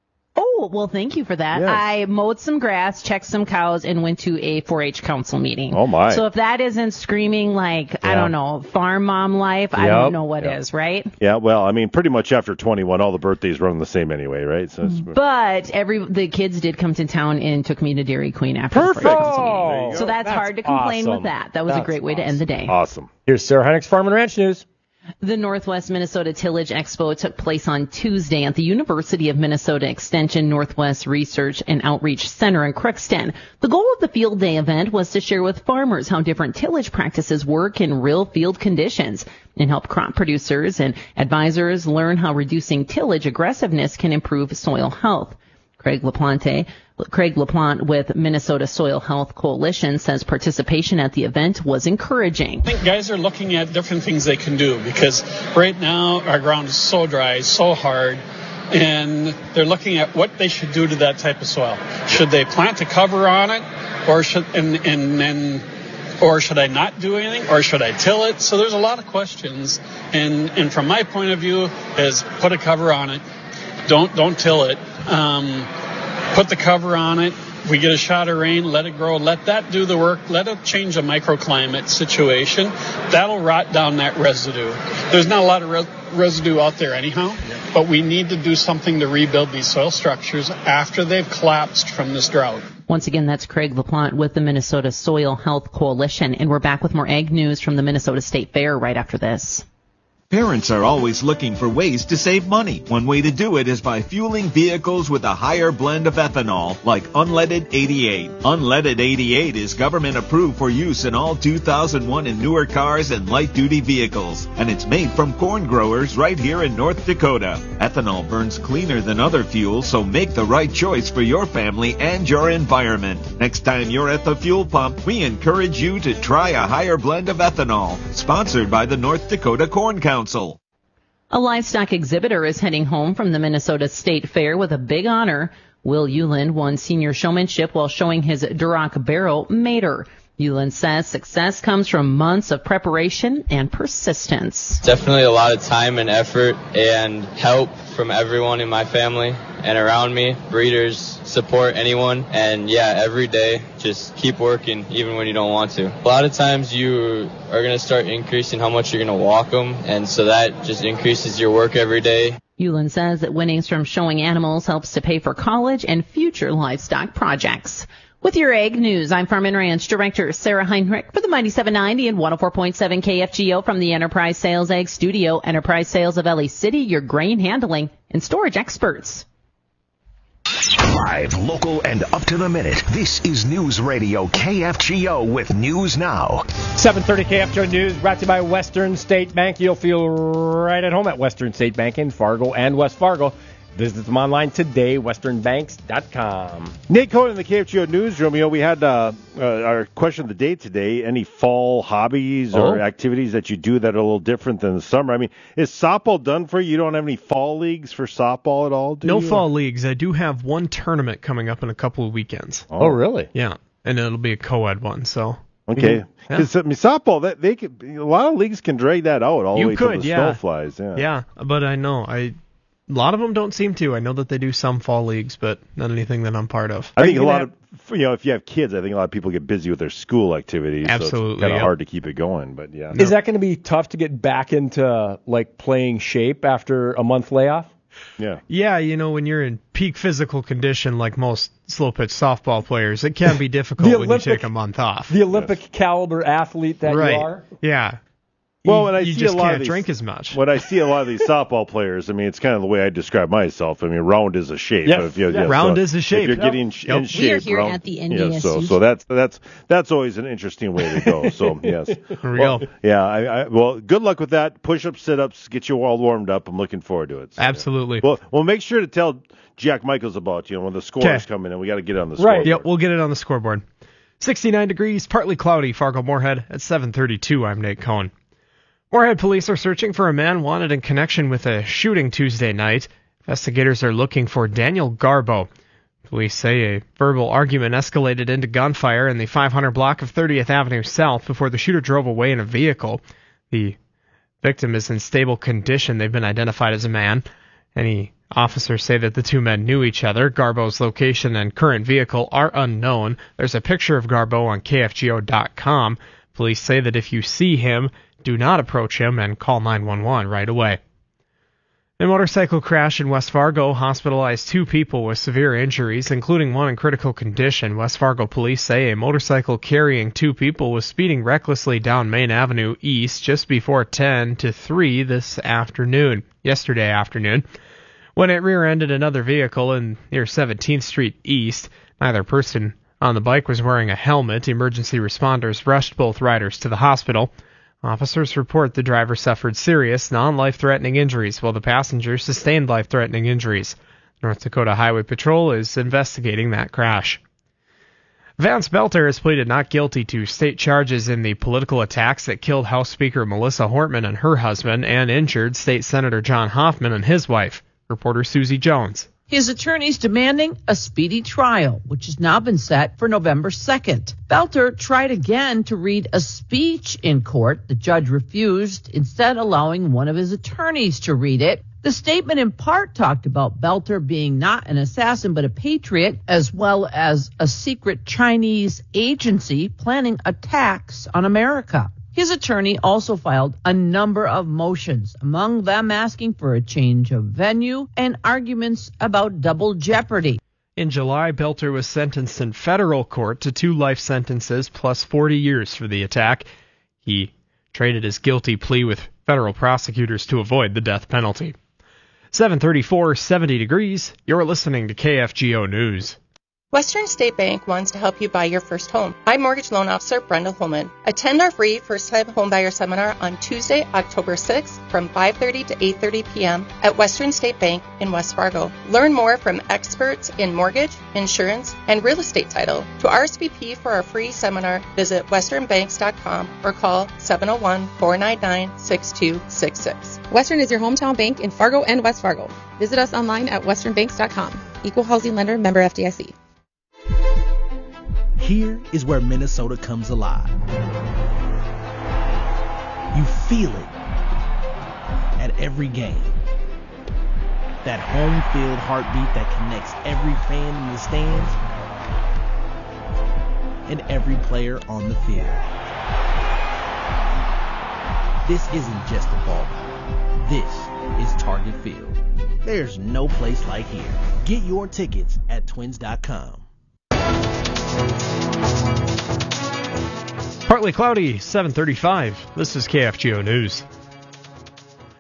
Speaker 9: Oh, well, thank you for that.
Speaker 16: Yes.
Speaker 9: I mowed some grass, checked some cows, and went to a four H council meeting.
Speaker 16: Oh, my.
Speaker 9: So if that isn't screaming like, I
Speaker 16: Yeah.
Speaker 9: don't know, farm mom life, I
Speaker 16: Yep.
Speaker 9: don't know what
Speaker 16: Yep.
Speaker 9: is, right?
Speaker 16: Yeah, well, I mean, pretty much after twenty-one, all the birthdays run the same anyway, right? So it's,
Speaker 9: But every the kids did come to town and took me to Dairy Queen after
Speaker 3: Perfect.
Speaker 9: the four H council
Speaker 3: Oh,
Speaker 9: meeting.
Speaker 3: there
Speaker 9: So
Speaker 3: you go.
Speaker 9: that's,
Speaker 3: That's
Speaker 9: hard to complain
Speaker 3: awesome.
Speaker 9: with that. That was a
Speaker 3: That's
Speaker 9: great way to end the day.
Speaker 16: awesome.
Speaker 3: Here's Sarah Heinrich's Farm and Ranch News.
Speaker 9: The Northwest Minnesota Tillage Expo took place on Tuesday at the University of Minnesota Extension Northwest Research and Outreach Center in Crookston. The goal of the field day event was to share with farmers how different tillage practices work in real field conditions and help crop producers and advisors learn how reducing tillage aggressiveness can improve soil health. Craig LaPlante, Craig LaPlante with Minnesota Soil Health Coalition says participation at the event was encouraging.
Speaker 10: I think guys are looking at different things they can do because right now our ground is so dry, so hard, and they're looking at what they should do to that type of soil. Should they plant a cover on it, or should and and then, or should I not do anything, or should I till it? So there's a lot of questions, and and from my point of view, is put a cover on it. Don't don't till it. Um, put the cover on it. We get a shot of rain, let it grow, let that do the work, let it change the microclimate situation. That'll rot down that residue. There's not a lot of res- residue out there anyhow, but we need to do something to rebuild these soil structures after they've collapsed from this drought.
Speaker 9: Once again, that's Craig LaPlante with the Minnesota Soil Health Coalition, and we're back with more ag news from the Minnesota State Fair right after this.
Speaker 11: Parents are always looking for ways to save money. One way to do it is by fueling vehicles with a higher blend of ethanol, like Unleaded eighty-eight. Unleaded eighty-eight is government approved for use in all two thousand one and newer cars and light-duty vehicles, and it's made from corn growers right here in North Dakota. Ethanol burns cleaner than other fuels, so make the right choice for your family and your environment. Next time you're at the fuel pump, we encourage you to try a higher blend of ethanol. Sponsored by the North Dakota Corn Council.
Speaker 9: A livestock exhibitor is heading home from the Minnesota State Fair with a big honor. Will Euland won senior showmanship while showing his Duroc barrel, Mater. Euland says success comes from months of preparation and persistence.
Speaker 12: Definitely a lot of time and effort and help from everyone in my family and around me, breeders, support anyone, and yeah, every day just keep working even when you don't want to. A lot of times you are going to start increasing how much you're going to walk them, and so that just increases your work every day.
Speaker 9: Euland says that winnings from showing animals helps to pay for college and future livestock projects. With your Ag News, I'm Farm and Ranch Director Sarah Heinrich for the Mighty seven ninety and one oh four point seven K F G O from the Enterprise Sales Ag Studio. Enterprise Sales of L A City, your grain handling and storage experts.
Speaker 24: Live, local, and up to the minute. This is News Radio K F G O with News Now.
Speaker 3: seven thirty K F G O News brought to you by Western State Bank. You'll feel right at home at Western State Bank in Fargo and West Fargo. Visit them online today, western banks dot com.
Speaker 16: Nate Cohen in the K F G O newsroom. You know, we had uh, uh, our question of the day today. Any fall hobbies or
Speaker 3: Oh.
Speaker 16: activities that you do that are a little different than the summer? I mean, is softball done for you? You don't have any fall leagues for softball at all, do
Speaker 13: No
Speaker 16: you?
Speaker 13: fall leagues. I do have one tournament coming up in a couple of weekends.
Speaker 16: Oh,
Speaker 3: really?
Speaker 13: Yeah, and it'll be a co-ed one. So
Speaker 16: Okay.
Speaker 13: Yeah.
Speaker 16: Because I mean, softball, that they could, a lot of leagues can drag that out all the
Speaker 13: You
Speaker 16: way till
Speaker 13: could,
Speaker 16: the
Speaker 13: yeah.
Speaker 16: snow flies. Yeah.
Speaker 13: Yeah, but I know I. A lot of them don't seem to. I know that they do some fall leagues, but not anything that I'm part of.
Speaker 16: I think a lot of, you know, if you have kids, I think a lot of people get busy with their school activities. So
Speaker 13: Absolutely,
Speaker 16: it's kind of
Speaker 13: yep.
Speaker 16: hard to keep it going, but yeah.
Speaker 3: Is that going to be tough to get back into like playing shape after a month layoff?
Speaker 16: Yeah.
Speaker 13: Yeah, you know, when you're in peak physical condition like most slow pitch softball players, it can be difficult
Speaker 3: The
Speaker 13: when
Speaker 3: Olympic-
Speaker 13: you take a month off.
Speaker 3: The Olympic caliber athlete that
Speaker 13: right.
Speaker 3: you are?
Speaker 13: Yeah.
Speaker 16: Well,
Speaker 13: you,
Speaker 16: when I
Speaker 13: you
Speaker 16: see
Speaker 13: just
Speaker 16: a lot
Speaker 13: can't
Speaker 16: of these,
Speaker 13: drink as much.
Speaker 16: When I see a lot of these softball players, I mean, it's kind of the way I describe myself. I mean, round is a shape.
Speaker 13: Yes.
Speaker 16: If you-
Speaker 13: Yeah.
Speaker 16: yeah,
Speaker 13: Round
Speaker 16: so
Speaker 13: is a shape.
Speaker 16: If you're
Speaker 13: Yep.
Speaker 16: getting sh-
Speaker 13: Yep.
Speaker 16: in shape,
Speaker 14: We are here
Speaker 16: round,
Speaker 14: at the N
Speaker 16: yeah,
Speaker 14: D S U.
Speaker 16: so so that's that's that's always an interesting way to go. So yes,
Speaker 13: Here we
Speaker 16: well,
Speaker 13: go.
Speaker 16: Yeah, I, I, well, good luck with that. Push-ups, sit-ups, get you all warmed up. I'm looking forward to it. So,
Speaker 13: Absolutely.
Speaker 16: Well, well, make sure to tell Jack Michaels about you know when the scores
Speaker 13: 'Kay.
Speaker 16: come in, and we got to get it on the
Speaker 13: Right.
Speaker 16: scoreboard.
Speaker 13: Yep, we'll get it on the scoreboard. sixty-nine degrees, partly cloudy, Fargo Moorhead at seven thirty-two. I'm Nate Cohen. Moorhead police are searching for a man wanted in connection with a shooting Tuesday night. Investigators are looking for Daniel Garbo. Police say a verbal argument escalated into gunfire in the five hundred block of thirtieth Avenue South before the shooter drove away in a vehicle. The victim is in stable condition. They've been identified as a man. Any officers say that the two men knew each other. Garbo's location and current vehicle are unknown. There's a picture of Garbo on K F G O dot com. Police say that if you see him, do not approach him and call nine one one right away. A motorcycle crash in West Fargo hospitalized two people with severe injuries, including one in critical condition. West Fargo police say a motorcycle carrying two people was speeding recklessly down Main Avenue East just before ten to three this afternoon, yesterday afternoon, when it rear-ended another vehicle in near seventeenth Street East. Neither person on the bike was wearing a helmet. Emergency responders rushed both riders to the hospital. Officers report the driver suffered serious, non-life-threatening injuries, while the passenger sustained life-threatening injuries. North Dakota Highway Patrol is investigating that crash. Vance Belter has pleaded not guilty to state charges in the political attacks that killed House Speaker Melissa Hortman and her husband and injured State Senator John Hoffman and his wife. Reporter Susie Jones.
Speaker 18: His attorneys demanding a speedy trial, which has now been set for November second. Belter tried again to read a speech in court. The judge refused, instead allowing one of his attorneys to read it. The statement in part talked about Belter being not an assassin but a patriot, as well as a secret Chinese agency planning attacks on America. His attorney also filed a number of motions, among them asking for a change of venue and arguments about double jeopardy.
Speaker 13: In July, Belter was sentenced in federal court to two life sentences plus forty years for the attack. He traded his guilty plea with federal prosecutors to avoid the death penalty. seven thirty-four, seventy degrees. You're listening to K F G O News.
Speaker 19: Western State Bank wants to help you buy your first home. I'm Mortgage Loan Officer Brenda Holman. Attend our free first-time homebuyer seminar on Tuesday, October sixth from five thirty to eight thirty p.m. at Western State Bank in West Fargo. Learn more from experts in mortgage, insurance, and real estate title. To R S V P for our free seminar, visit western banks dot com or call seven oh one, four nine nine, six two six six.
Speaker 25: Western is your hometown bank in Fargo and West Fargo. Visit us online at western banks dot com. Equal housing lender, member F D I C.
Speaker 26: Here is where Minnesota comes alive. You feel it at every game. That home field heartbeat that connects every fan in the stands and every player on the field. This isn't just a ballpark. This is Target Field. There's no place like here. Get your tickets at twins dot com.
Speaker 13: Partly cloudy, seven thirty-five. This is K F G O News.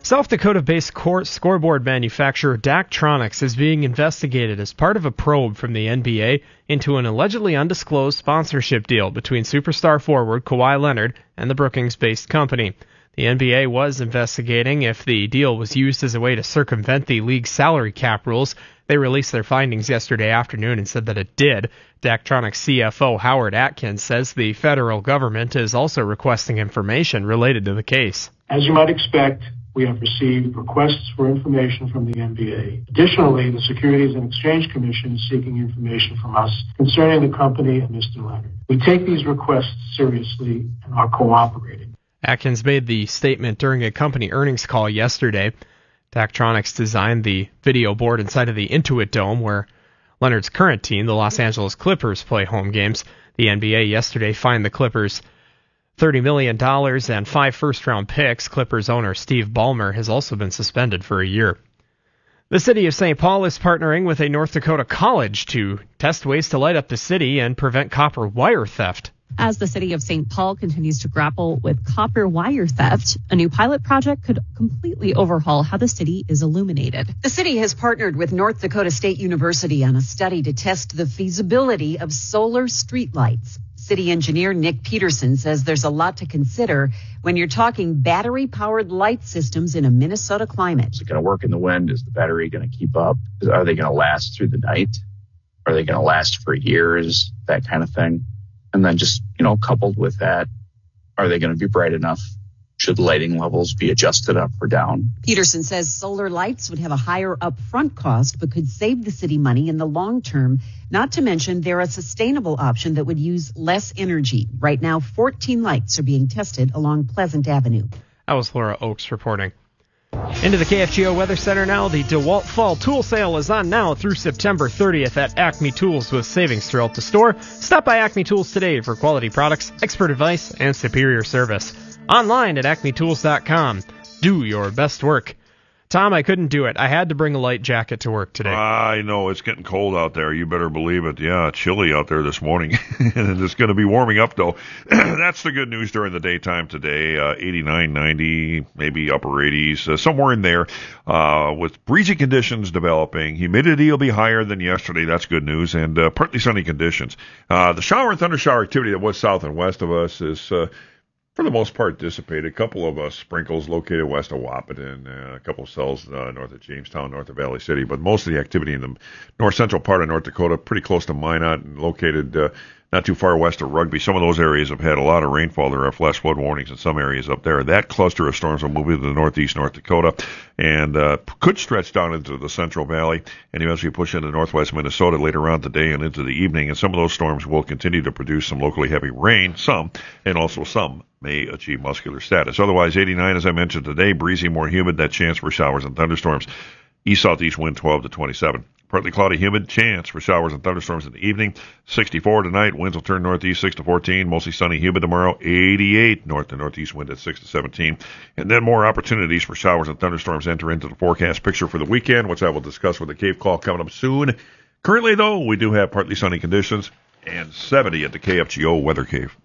Speaker 13: South Dakota-based core scoreboard manufacturer Daktronics is being investigated as part of a probe from the N B A into an allegedly undisclosed sponsorship deal between superstar forward Kawhi Leonard and the Brookings-based company. The N B A was investigating if the deal was used as a way to circumvent the league's salary cap rules. They released their findings yesterday afternoon and said that it did. Daktronics C F O Howard Atkins says the federal government is also requesting information related to the case.
Speaker 14: As you might expect, we have received requests for information from the N B A. Additionally, the Securities and Exchange Commission is seeking information from us concerning the company and Mister Leonard. We take these requests seriously and are cooperating.
Speaker 13: Atkins made the statement during a company earnings call yesterday. Daktronics designed the video board inside of the Intuit Dome where Leonard's current team, the Los Angeles Clippers, play home games. The N B A yesterday fined the Clippers thirty million dollars and five first-round picks. Clippers owner Steve Ballmer has also been suspended for a year. The city of Saint Paul is partnering with a North Dakota college to test ways to light up the city and prevent copper wire theft.
Speaker 17: As the city of Saint Paul continues to grapple with copper wire theft, a new pilot project could completely overhaul how the city is illuminated.
Speaker 20: The city has partnered with North Dakota State University on a study to test the feasibility of solar streetlights. City engineer Nick Peterson says there's a lot to consider when you're talking battery-powered light systems in a Minnesota climate.
Speaker 21: Is it going to work in the wind? Is the battery going to keep up? Are they going to last through the night? Are they going to last for years? That kind of thing. And then just, you know, coupled with that, are they going to be bright enough? Should lighting levels be adjusted up or down?
Speaker 20: Peterson says solar lights would have a higher upfront cost, but could save the city money in the long term. Not to mention they're a sustainable option that would use less energy. Right now, fourteen lights are being tested along Pleasant Avenue.
Speaker 13: That was Laura Oakes reporting. Into the K F G O Weather Center now. The DeWalt Fall Tool Sale is on now through September thirtieth at Acme Tools with savings throughout the store. Stop by Acme Tools today for quality products, expert advice, and superior service. Online at acme tools dot com. Do your best work. Tom, I couldn't do it. I had to bring a light jacket to work today.
Speaker 6: I know. It's getting cold out there. You better believe it. Yeah, chilly out there this morning. And it's going to be warming up, though. That's the good news during the daytime today. Uh, eighty-nine, ninety, maybe upper eighties, uh, somewhere in there. Uh, with breezy conditions developing. Humidity will be higher than yesterday. That's good news. And uh, partly sunny conditions. Uh, the shower and thunder shower activity that was south and west of us is... Uh, for the most part, dissipated. A couple of uh, sprinkles located west of Wahpeton, uh, a couple of cells uh, north of Jamestown, north of Valley City, but most of the activity in the north-central part of North Dakota, pretty close to Minot, and located uh, not too far west of Rugby. Some of those areas have had a lot of rainfall. There are flash flood warnings in some areas up there. That cluster of storms will move into the northeast North Dakota and uh, could stretch down into the Central Valley and eventually push into northwest Minnesota later on today and into the evening. And some of those storms will continue to produce some locally heavy rain, some, and also some may achieve muscular status. Otherwise, eighty-nine, as I mentioned today, breezy, more humid, that chance for showers and thunderstorms. East-southeast wind twelve to twenty-seven. Partly cloudy, humid, chance for showers and thunderstorms in the evening. sixty-four tonight, winds will turn northeast six to fourteen. Mostly sunny, humid tomorrow. eighty-eight, north to northeast wind at six to seventeen. And then more opportunities for showers and thunderstorms enter into the forecast picture for the weekend, which I will discuss with the Cave Call coming up soon. Currently, though, we do have partly sunny conditions and seventy at the K F G O Weather Cave.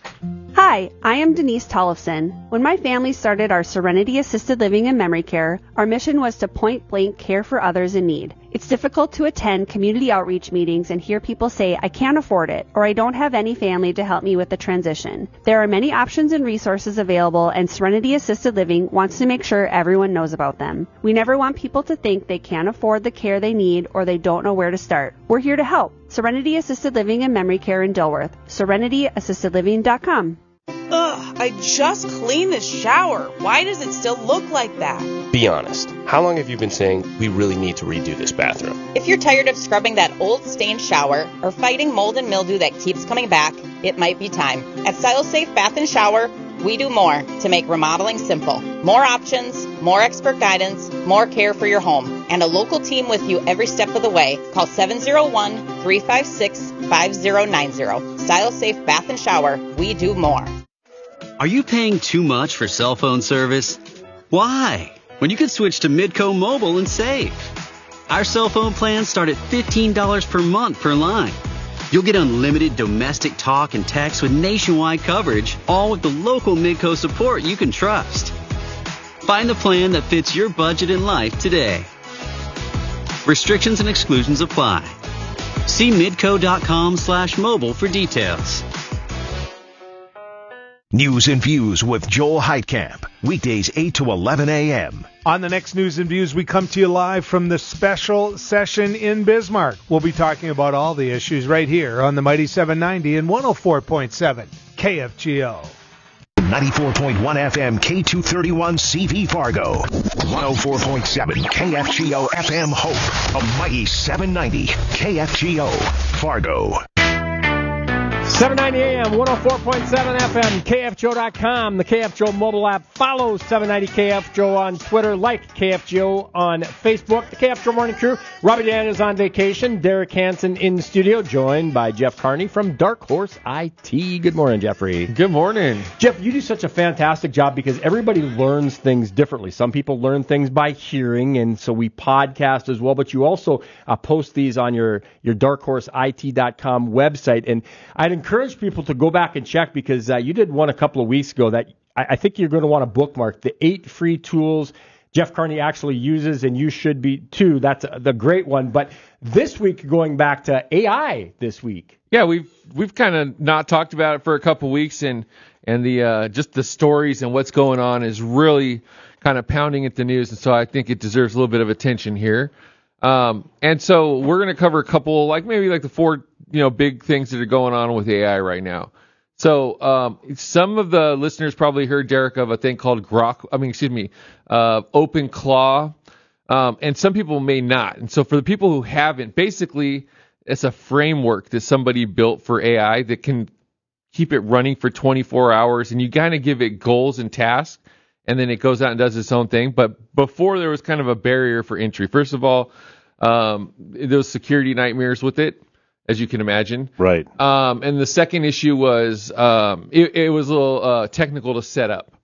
Speaker 22: Hi, I am Denise Tollefson. When my family started our Serenity Assisted Living and Memory Care, our mission was to point blank care for others in need. It's difficult to attend community outreach meetings and hear people say, I can't afford it, or I don't have any family to help me with the transition. There are many options and resources available, and Serenity Assisted Living wants to make sure everyone knows about them. We never want people to think they can't afford the care they need or they don't know where to start. We're here to help. Serenity Assisted Living and Memory Care in Dilworth. serenity assisted living dot com.
Speaker 23: Ugh, I just cleaned the shower. Why does it still look like that?
Speaker 5: Be honest. How long have you been saying we really need to redo this bathroom?
Speaker 27: If you're tired of scrubbing that old stained shower or fighting mold and mildew that keeps coming back, it might be time. At StyleSafe Bath and Shower, we do more to make remodeling simple. More options, more expert guidance, more care for your home, and a local team with you every step of the way. Call seven oh one, three five six, five oh nine oh. StyleSafe Bath and Shower, we do more.
Speaker 28: Are you paying too much for cell phone service? Why? When you could switch to Midco Mobile and save. Our cell phone plans start at fifteen dollars per month per line. You'll get unlimited domestic talk and text with nationwide coverage, all with the local Midco support you can trust. Find the plan that fits your budget and life today. Restrictions and exclusions apply. See midco.com slash mobile for details.
Speaker 24: News and Views with Joel Heitkamp. Weekdays eight to eleven a.m.
Speaker 1: On the next News and Views, we come to you live from the special session in Bismarck. We'll be talking about all the issues right here on the Mighty seven ninety and one oh four point seven K F G O.
Speaker 24: ninety-four point one F M K two thirty-one C V Fargo. one oh four point seven K F G O F M Hope. A Mighty seven ninety K F G O Fargo.
Speaker 3: seven ninety A M, one oh four point seven F M, K F G O dot com, the K F G O mobile app. Follow seven ninety K F G O on Twitter. Like K F G O on Facebook. The K F G O Morning Crew. Robbie Dan is on vacation. Derek Hansen in the studio, joined by Jeff Carney from Dark Horse I T. Good morning, Jeffrey.
Speaker 2: Good morning.
Speaker 3: Jeff, you do such a fantastic job because everybody learns things differently. Some people learn things by hearing, and so we podcast as well. But you also uh, post these on your, your dark horse I T dot com website. And I'd encourage people to go back and check because uh, you did one a couple of weeks ago that I, I think you're going to want to bookmark. The eight free tools Jeff Carney actually uses, and you should be too. That's the great one. But this week, going back to A I this week.
Speaker 2: Yeah, we've we've kind of not talked about it for a couple of weeks, and and the uh, just the stories and what's going on is really kind of pounding at the news, and so I think it deserves a little bit of attention here. Um, and so we're going to cover a couple, like maybe like the four, you know, big things that are going on with A I right now. So um, some of the listeners probably heard, Derek, of a thing called Grok. I mean, excuse me, uh, OpenClaw, um, and some people may not. And so for the people who haven't, basically it's a framework that somebody built for A I that can keep it running for twenty-four hours, and you kind of give it goals and tasks, and then it goes out and does its own thing. But before, there was kind of a barrier for entry. First of all, um, there was security nightmares with it, as you can imagine.
Speaker 16: Right.
Speaker 2: Um, and the second issue was um, it, it was a little uh, technical to set up.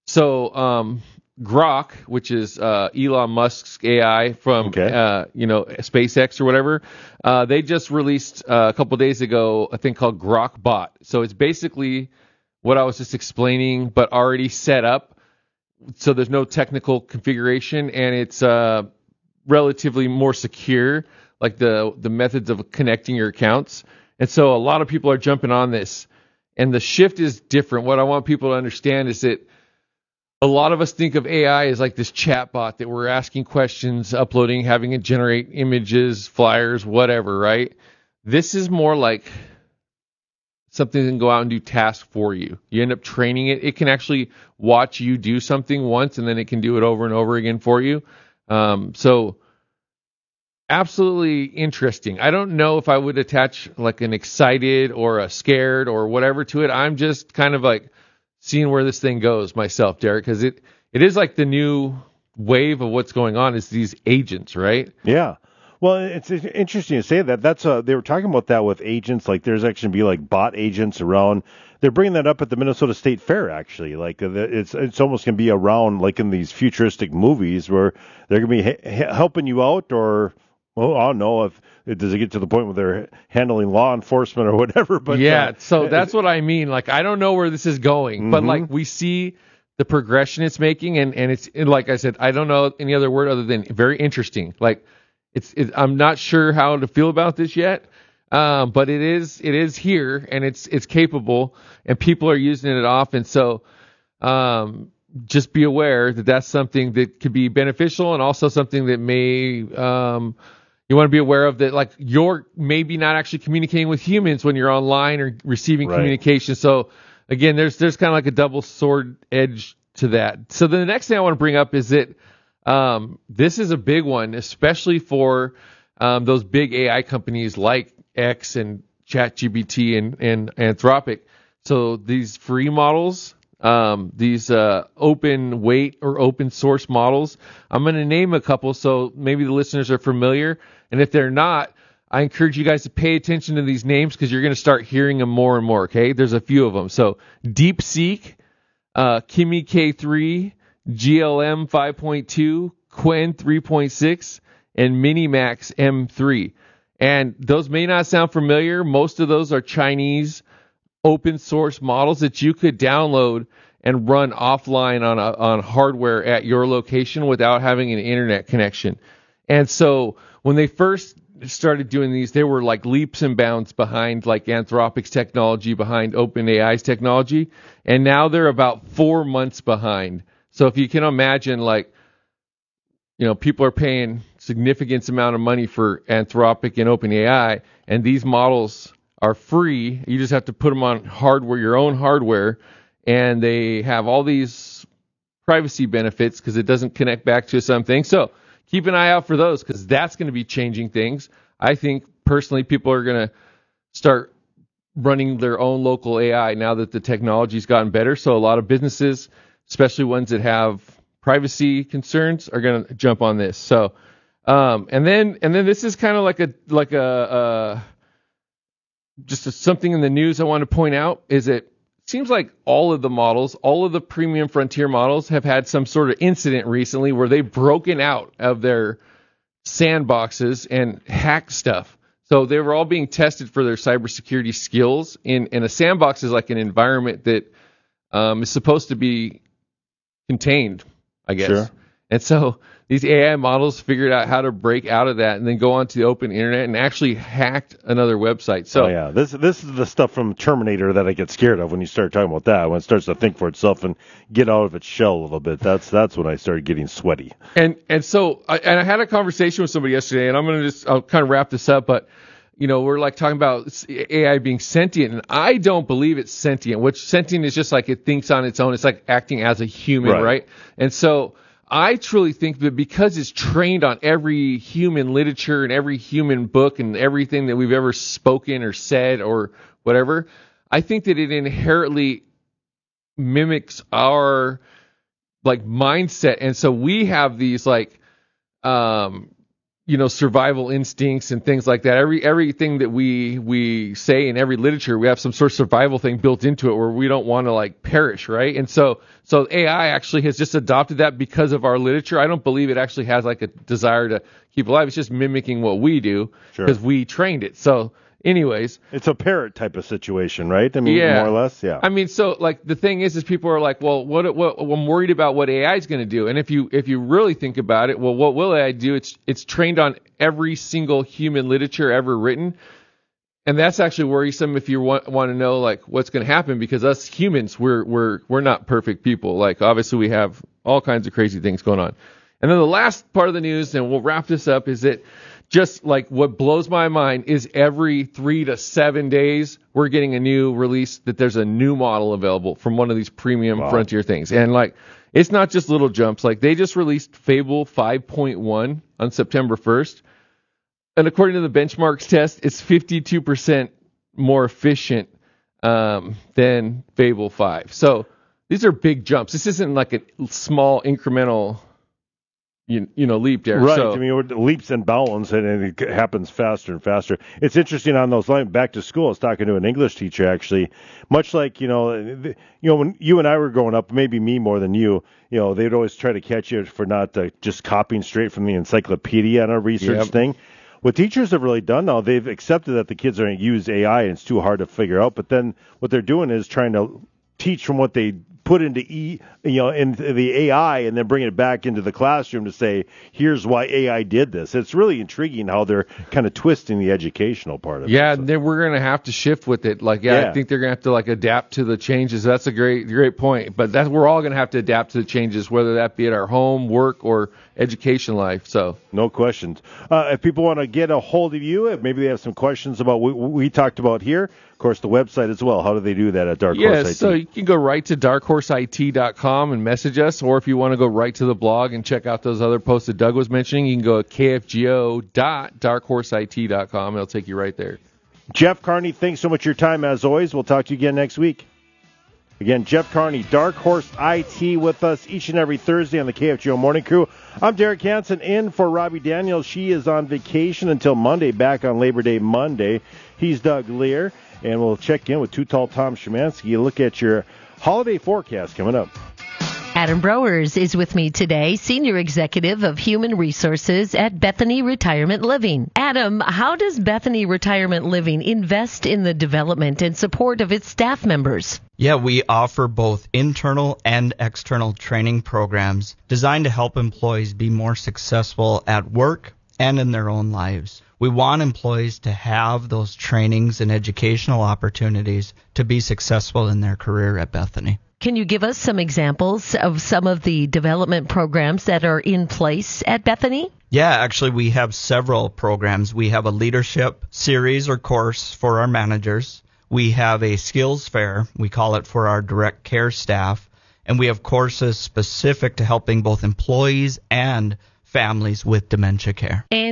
Speaker 2: So um, Grok, which is uh, Elon Musk's A I from
Speaker 16: okay.
Speaker 2: uh, you know SpaceX or whatever, uh, they just released uh, a couple days ago a thing called Grok Bot. So it's basically what I was just explaining, but already set up. So there's no technical configuration, and it's uh, relatively more secure, like the the methods of connecting your accounts. And so a lot of people are jumping on this, and the shift is different. What I want people to understand is that a lot of us think of A I as like this chat bot that we're asking questions, uploading, having it generate images, flyers, whatever, right? This is more like something that can go out and do tasks for you. You end up training it. It can actually watch you do something once, and then it can do it over and over again for you. Um, so absolutely interesting. I don't know if I would attach like an excited or a scared or whatever to it. I'm just kind of like seeing where this thing goes myself, Derek, because it, it is like the new wave of what's going on is these agents, right?
Speaker 16: Yeah. Well, it's interesting to say that. That's uh, they were talking about that with agents. Like, there's actually be like bot agents around. They're bringing that up at the Minnesota State Fair, actually. Like, it's it's almost going to be around like in these futuristic movies where they're going to be ha- helping you out, or well, I don't know if does it get to the point where they're handling law enforcement or whatever. But
Speaker 2: yeah,
Speaker 16: uh,
Speaker 2: so that's what I mean. Like, I don't know where this is going, mm-hmm. but like we see the progression it's making, and and it's and like I said, I don't know any other word other than very interesting. Like. It's, it, I'm not sure how to feel about this yet, um, but it is it is here, and it's it's capable, and people are using it often. So um, just be aware that that's something that could be beneficial, and also something that may um, you want to be aware of, that like you're maybe not actually communicating with humans when you're online or receiving
Speaker 16: right.
Speaker 2: communication. So again, there's there's kind of like a double sword edge to that. So the next thing I want to bring up is that. Um, this is a big one, especially for um, those big A I companies like X and ChatGPT and, and Anthropic. So these free models, um, these uh, open weight or open source models, I'm going to name a couple so maybe the listeners are familiar. And if they're not, I encourage you guys to pay attention to these names because you're going to start hearing them more and more, okay? There's a few of them. So DeepSeek, uh, Kimi K three, G L M five point two, Qwen three point six, and Minimax M three. And those may not sound familiar. Most of those are Chinese open source models that you could download and run offline on a, on hardware at your location without having an internet connection. And so when they first started doing these, they were like leaps and bounds behind like Anthropic's technology, behind OpenAI's technology, and now they're about four months behind. So if you can imagine, like, you know, people are paying significant amount of money for Anthropic and OpenAI, and these models are free. You just have to put them on hardware, your own hardware, and they have all these privacy benefits because it doesn't connect back to something. So keep an eye out for those, because that's going to be changing things. I think personally people are going to start running their own local A I now that the technology's gotten better. So a lot of businesses, especially ones that have privacy concerns, are going to jump on this. So, um, and then and then this is kind of like a like a uh, just a, something in the news I want to point out is that it seems like all of the models, all of the premium frontier models, have had some sort of incident recently where they've broken out of their sandboxes and hacked stuff. So they were all being tested for their cybersecurity skills. In, in a sandbox is like an environment that um, is supposed to be contained, I guess.
Speaker 16: Sure.
Speaker 2: And so these A I models figured out how to break out of that and then go onto the open internet and actually hacked another website. So
Speaker 16: oh, yeah, this this is the stuff from Terminator that I get scared of when you start talking about that. When it starts to think for itself and get out of its shell a little bit, that's that's when I started getting sweaty.
Speaker 2: And and so I, and I had a conversation with somebody yesterday, and I'm gonna just I'll kind of wrap this up, but you know, we're like talking about A I being sentient, and I don't believe it's sentient. Which sentient is just like it thinks on its own. It's like acting as a human, right? right? And so I truly think that because it's trained on every human literature and every human book and everything that we've ever spoken or said or whatever, I think that it inherently mimics our like mindset. And so we have these like, um, you know, survival instincts and things like that. Every everything that we we say in every literature, we have some sort of survival thing built into it where we don't want to like perish, right? And so so A I actually has just adopted that because of our literature. I don't believe it actually has like a desire to keep alive. It's just mimicking what we do because
Speaker 16: Sure.
Speaker 2: we trained it. So anyways,
Speaker 16: It's a parrot type of situation, right? I mean,
Speaker 2: yeah.
Speaker 16: more or less, yeah.
Speaker 2: I mean, so like the thing is, is people are like, well, what, what, I'm worried about what A I is going to do. And if you, if you really think about it, well, what will A I do? It's, it's trained on every single human literature ever written. And that's actually worrisome if you want, want to know like what's going to happen, because us humans, we're, we're, we're not perfect people. Like obviously we have all kinds of crazy things going on. And then the last part of the news, and we'll wrap this up, is that just like what blows my mind is every three to seven days, we're getting a new release that there's a new model available from one of these premium
Speaker 16: Wow.
Speaker 2: frontier things. And like, it's not just little jumps. Like they just released Fable five point one on September first. And according to the benchmarks test, it's fifty-two percent more efficient um, than Fable five. So these are big jumps. This isn't like a small incremental You, you know, leap there.
Speaker 16: Right.
Speaker 2: So,
Speaker 16: I mean, it leaps and bounds, and it happens faster and faster. It's interesting on those lines. Back to school, I was talking to an English teacher, actually. Much like, you know, you know, when you and I were growing up, maybe me more than you, you know, they'd always try to catch you for not uh, just copying straight from the encyclopedia on a research
Speaker 2: Yep.
Speaker 16: thing. What teachers have really done now, they've accepted that the kids are going to use A I, and it's too hard to figure out. But then what they're doing is trying to teach from what they put into e, you know, into the A I, and then bring it back into the classroom to say, here's why A I did this. It's really intriguing how they're kind of twisting the educational part of it.
Speaker 2: yeah, then we're going to have to shift with it. Like, yeah,
Speaker 16: Yeah.
Speaker 2: I think they're going to have to like adapt to the changes. That's a great, great point. But that's, we're all going to have to adapt to the changes, whether that be at our home, work, or education life. So
Speaker 16: no questions. Uh, if people want to get a hold of you, if maybe they have some questions about what we talked about here, of course, the website as well. How do they do that at Dark Horse
Speaker 2: yes,
Speaker 16: I T?
Speaker 2: so you can go right to dark horse I T dot com and message us, or if you want to go right to the blog and check out those other posts that Doug was mentioning, you can go to k f g o dot dark horse I T dot com. It'll take you right there.
Speaker 16: Jeff Carney, thanks so much for your time as always. We'll talk to you again next week. Again, Jeff Carney, Dark Horse I T, with us each and every Thursday on the K F G O Morning Crew. I'm Derek Hansen, in for Robbie Daniels. She is on vacation until Monday, back on Labor Day Monday. He's Doug Lear, and we'll check in with Too Tall Tom Szymanski. Look at your holiday forecast coming up.
Speaker 4: Adam Browers is with me today, Senior Executive of Human Resources at Bethany Retirement Living. Adam, how does Bethany Retirement Living invest in the development and support of its staff members?
Speaker 7: Yeah, we offer both internal and external training programs designed to help employees be more successful at work and in their own lives. We want employees to have those trainings and educational opportunities to be successful in their career at Bethany.
Speaker 4: Can you give us some examples of some of the development programs that are in place at Bethany?
Speaker 7: Yeah, actually, we have several programs. We have a leadership series or course for our managers. We have a skills fair, we call it, for our direct care staff. And we have courses specific to helping both employees and families with dementia care.
Speaker 4: And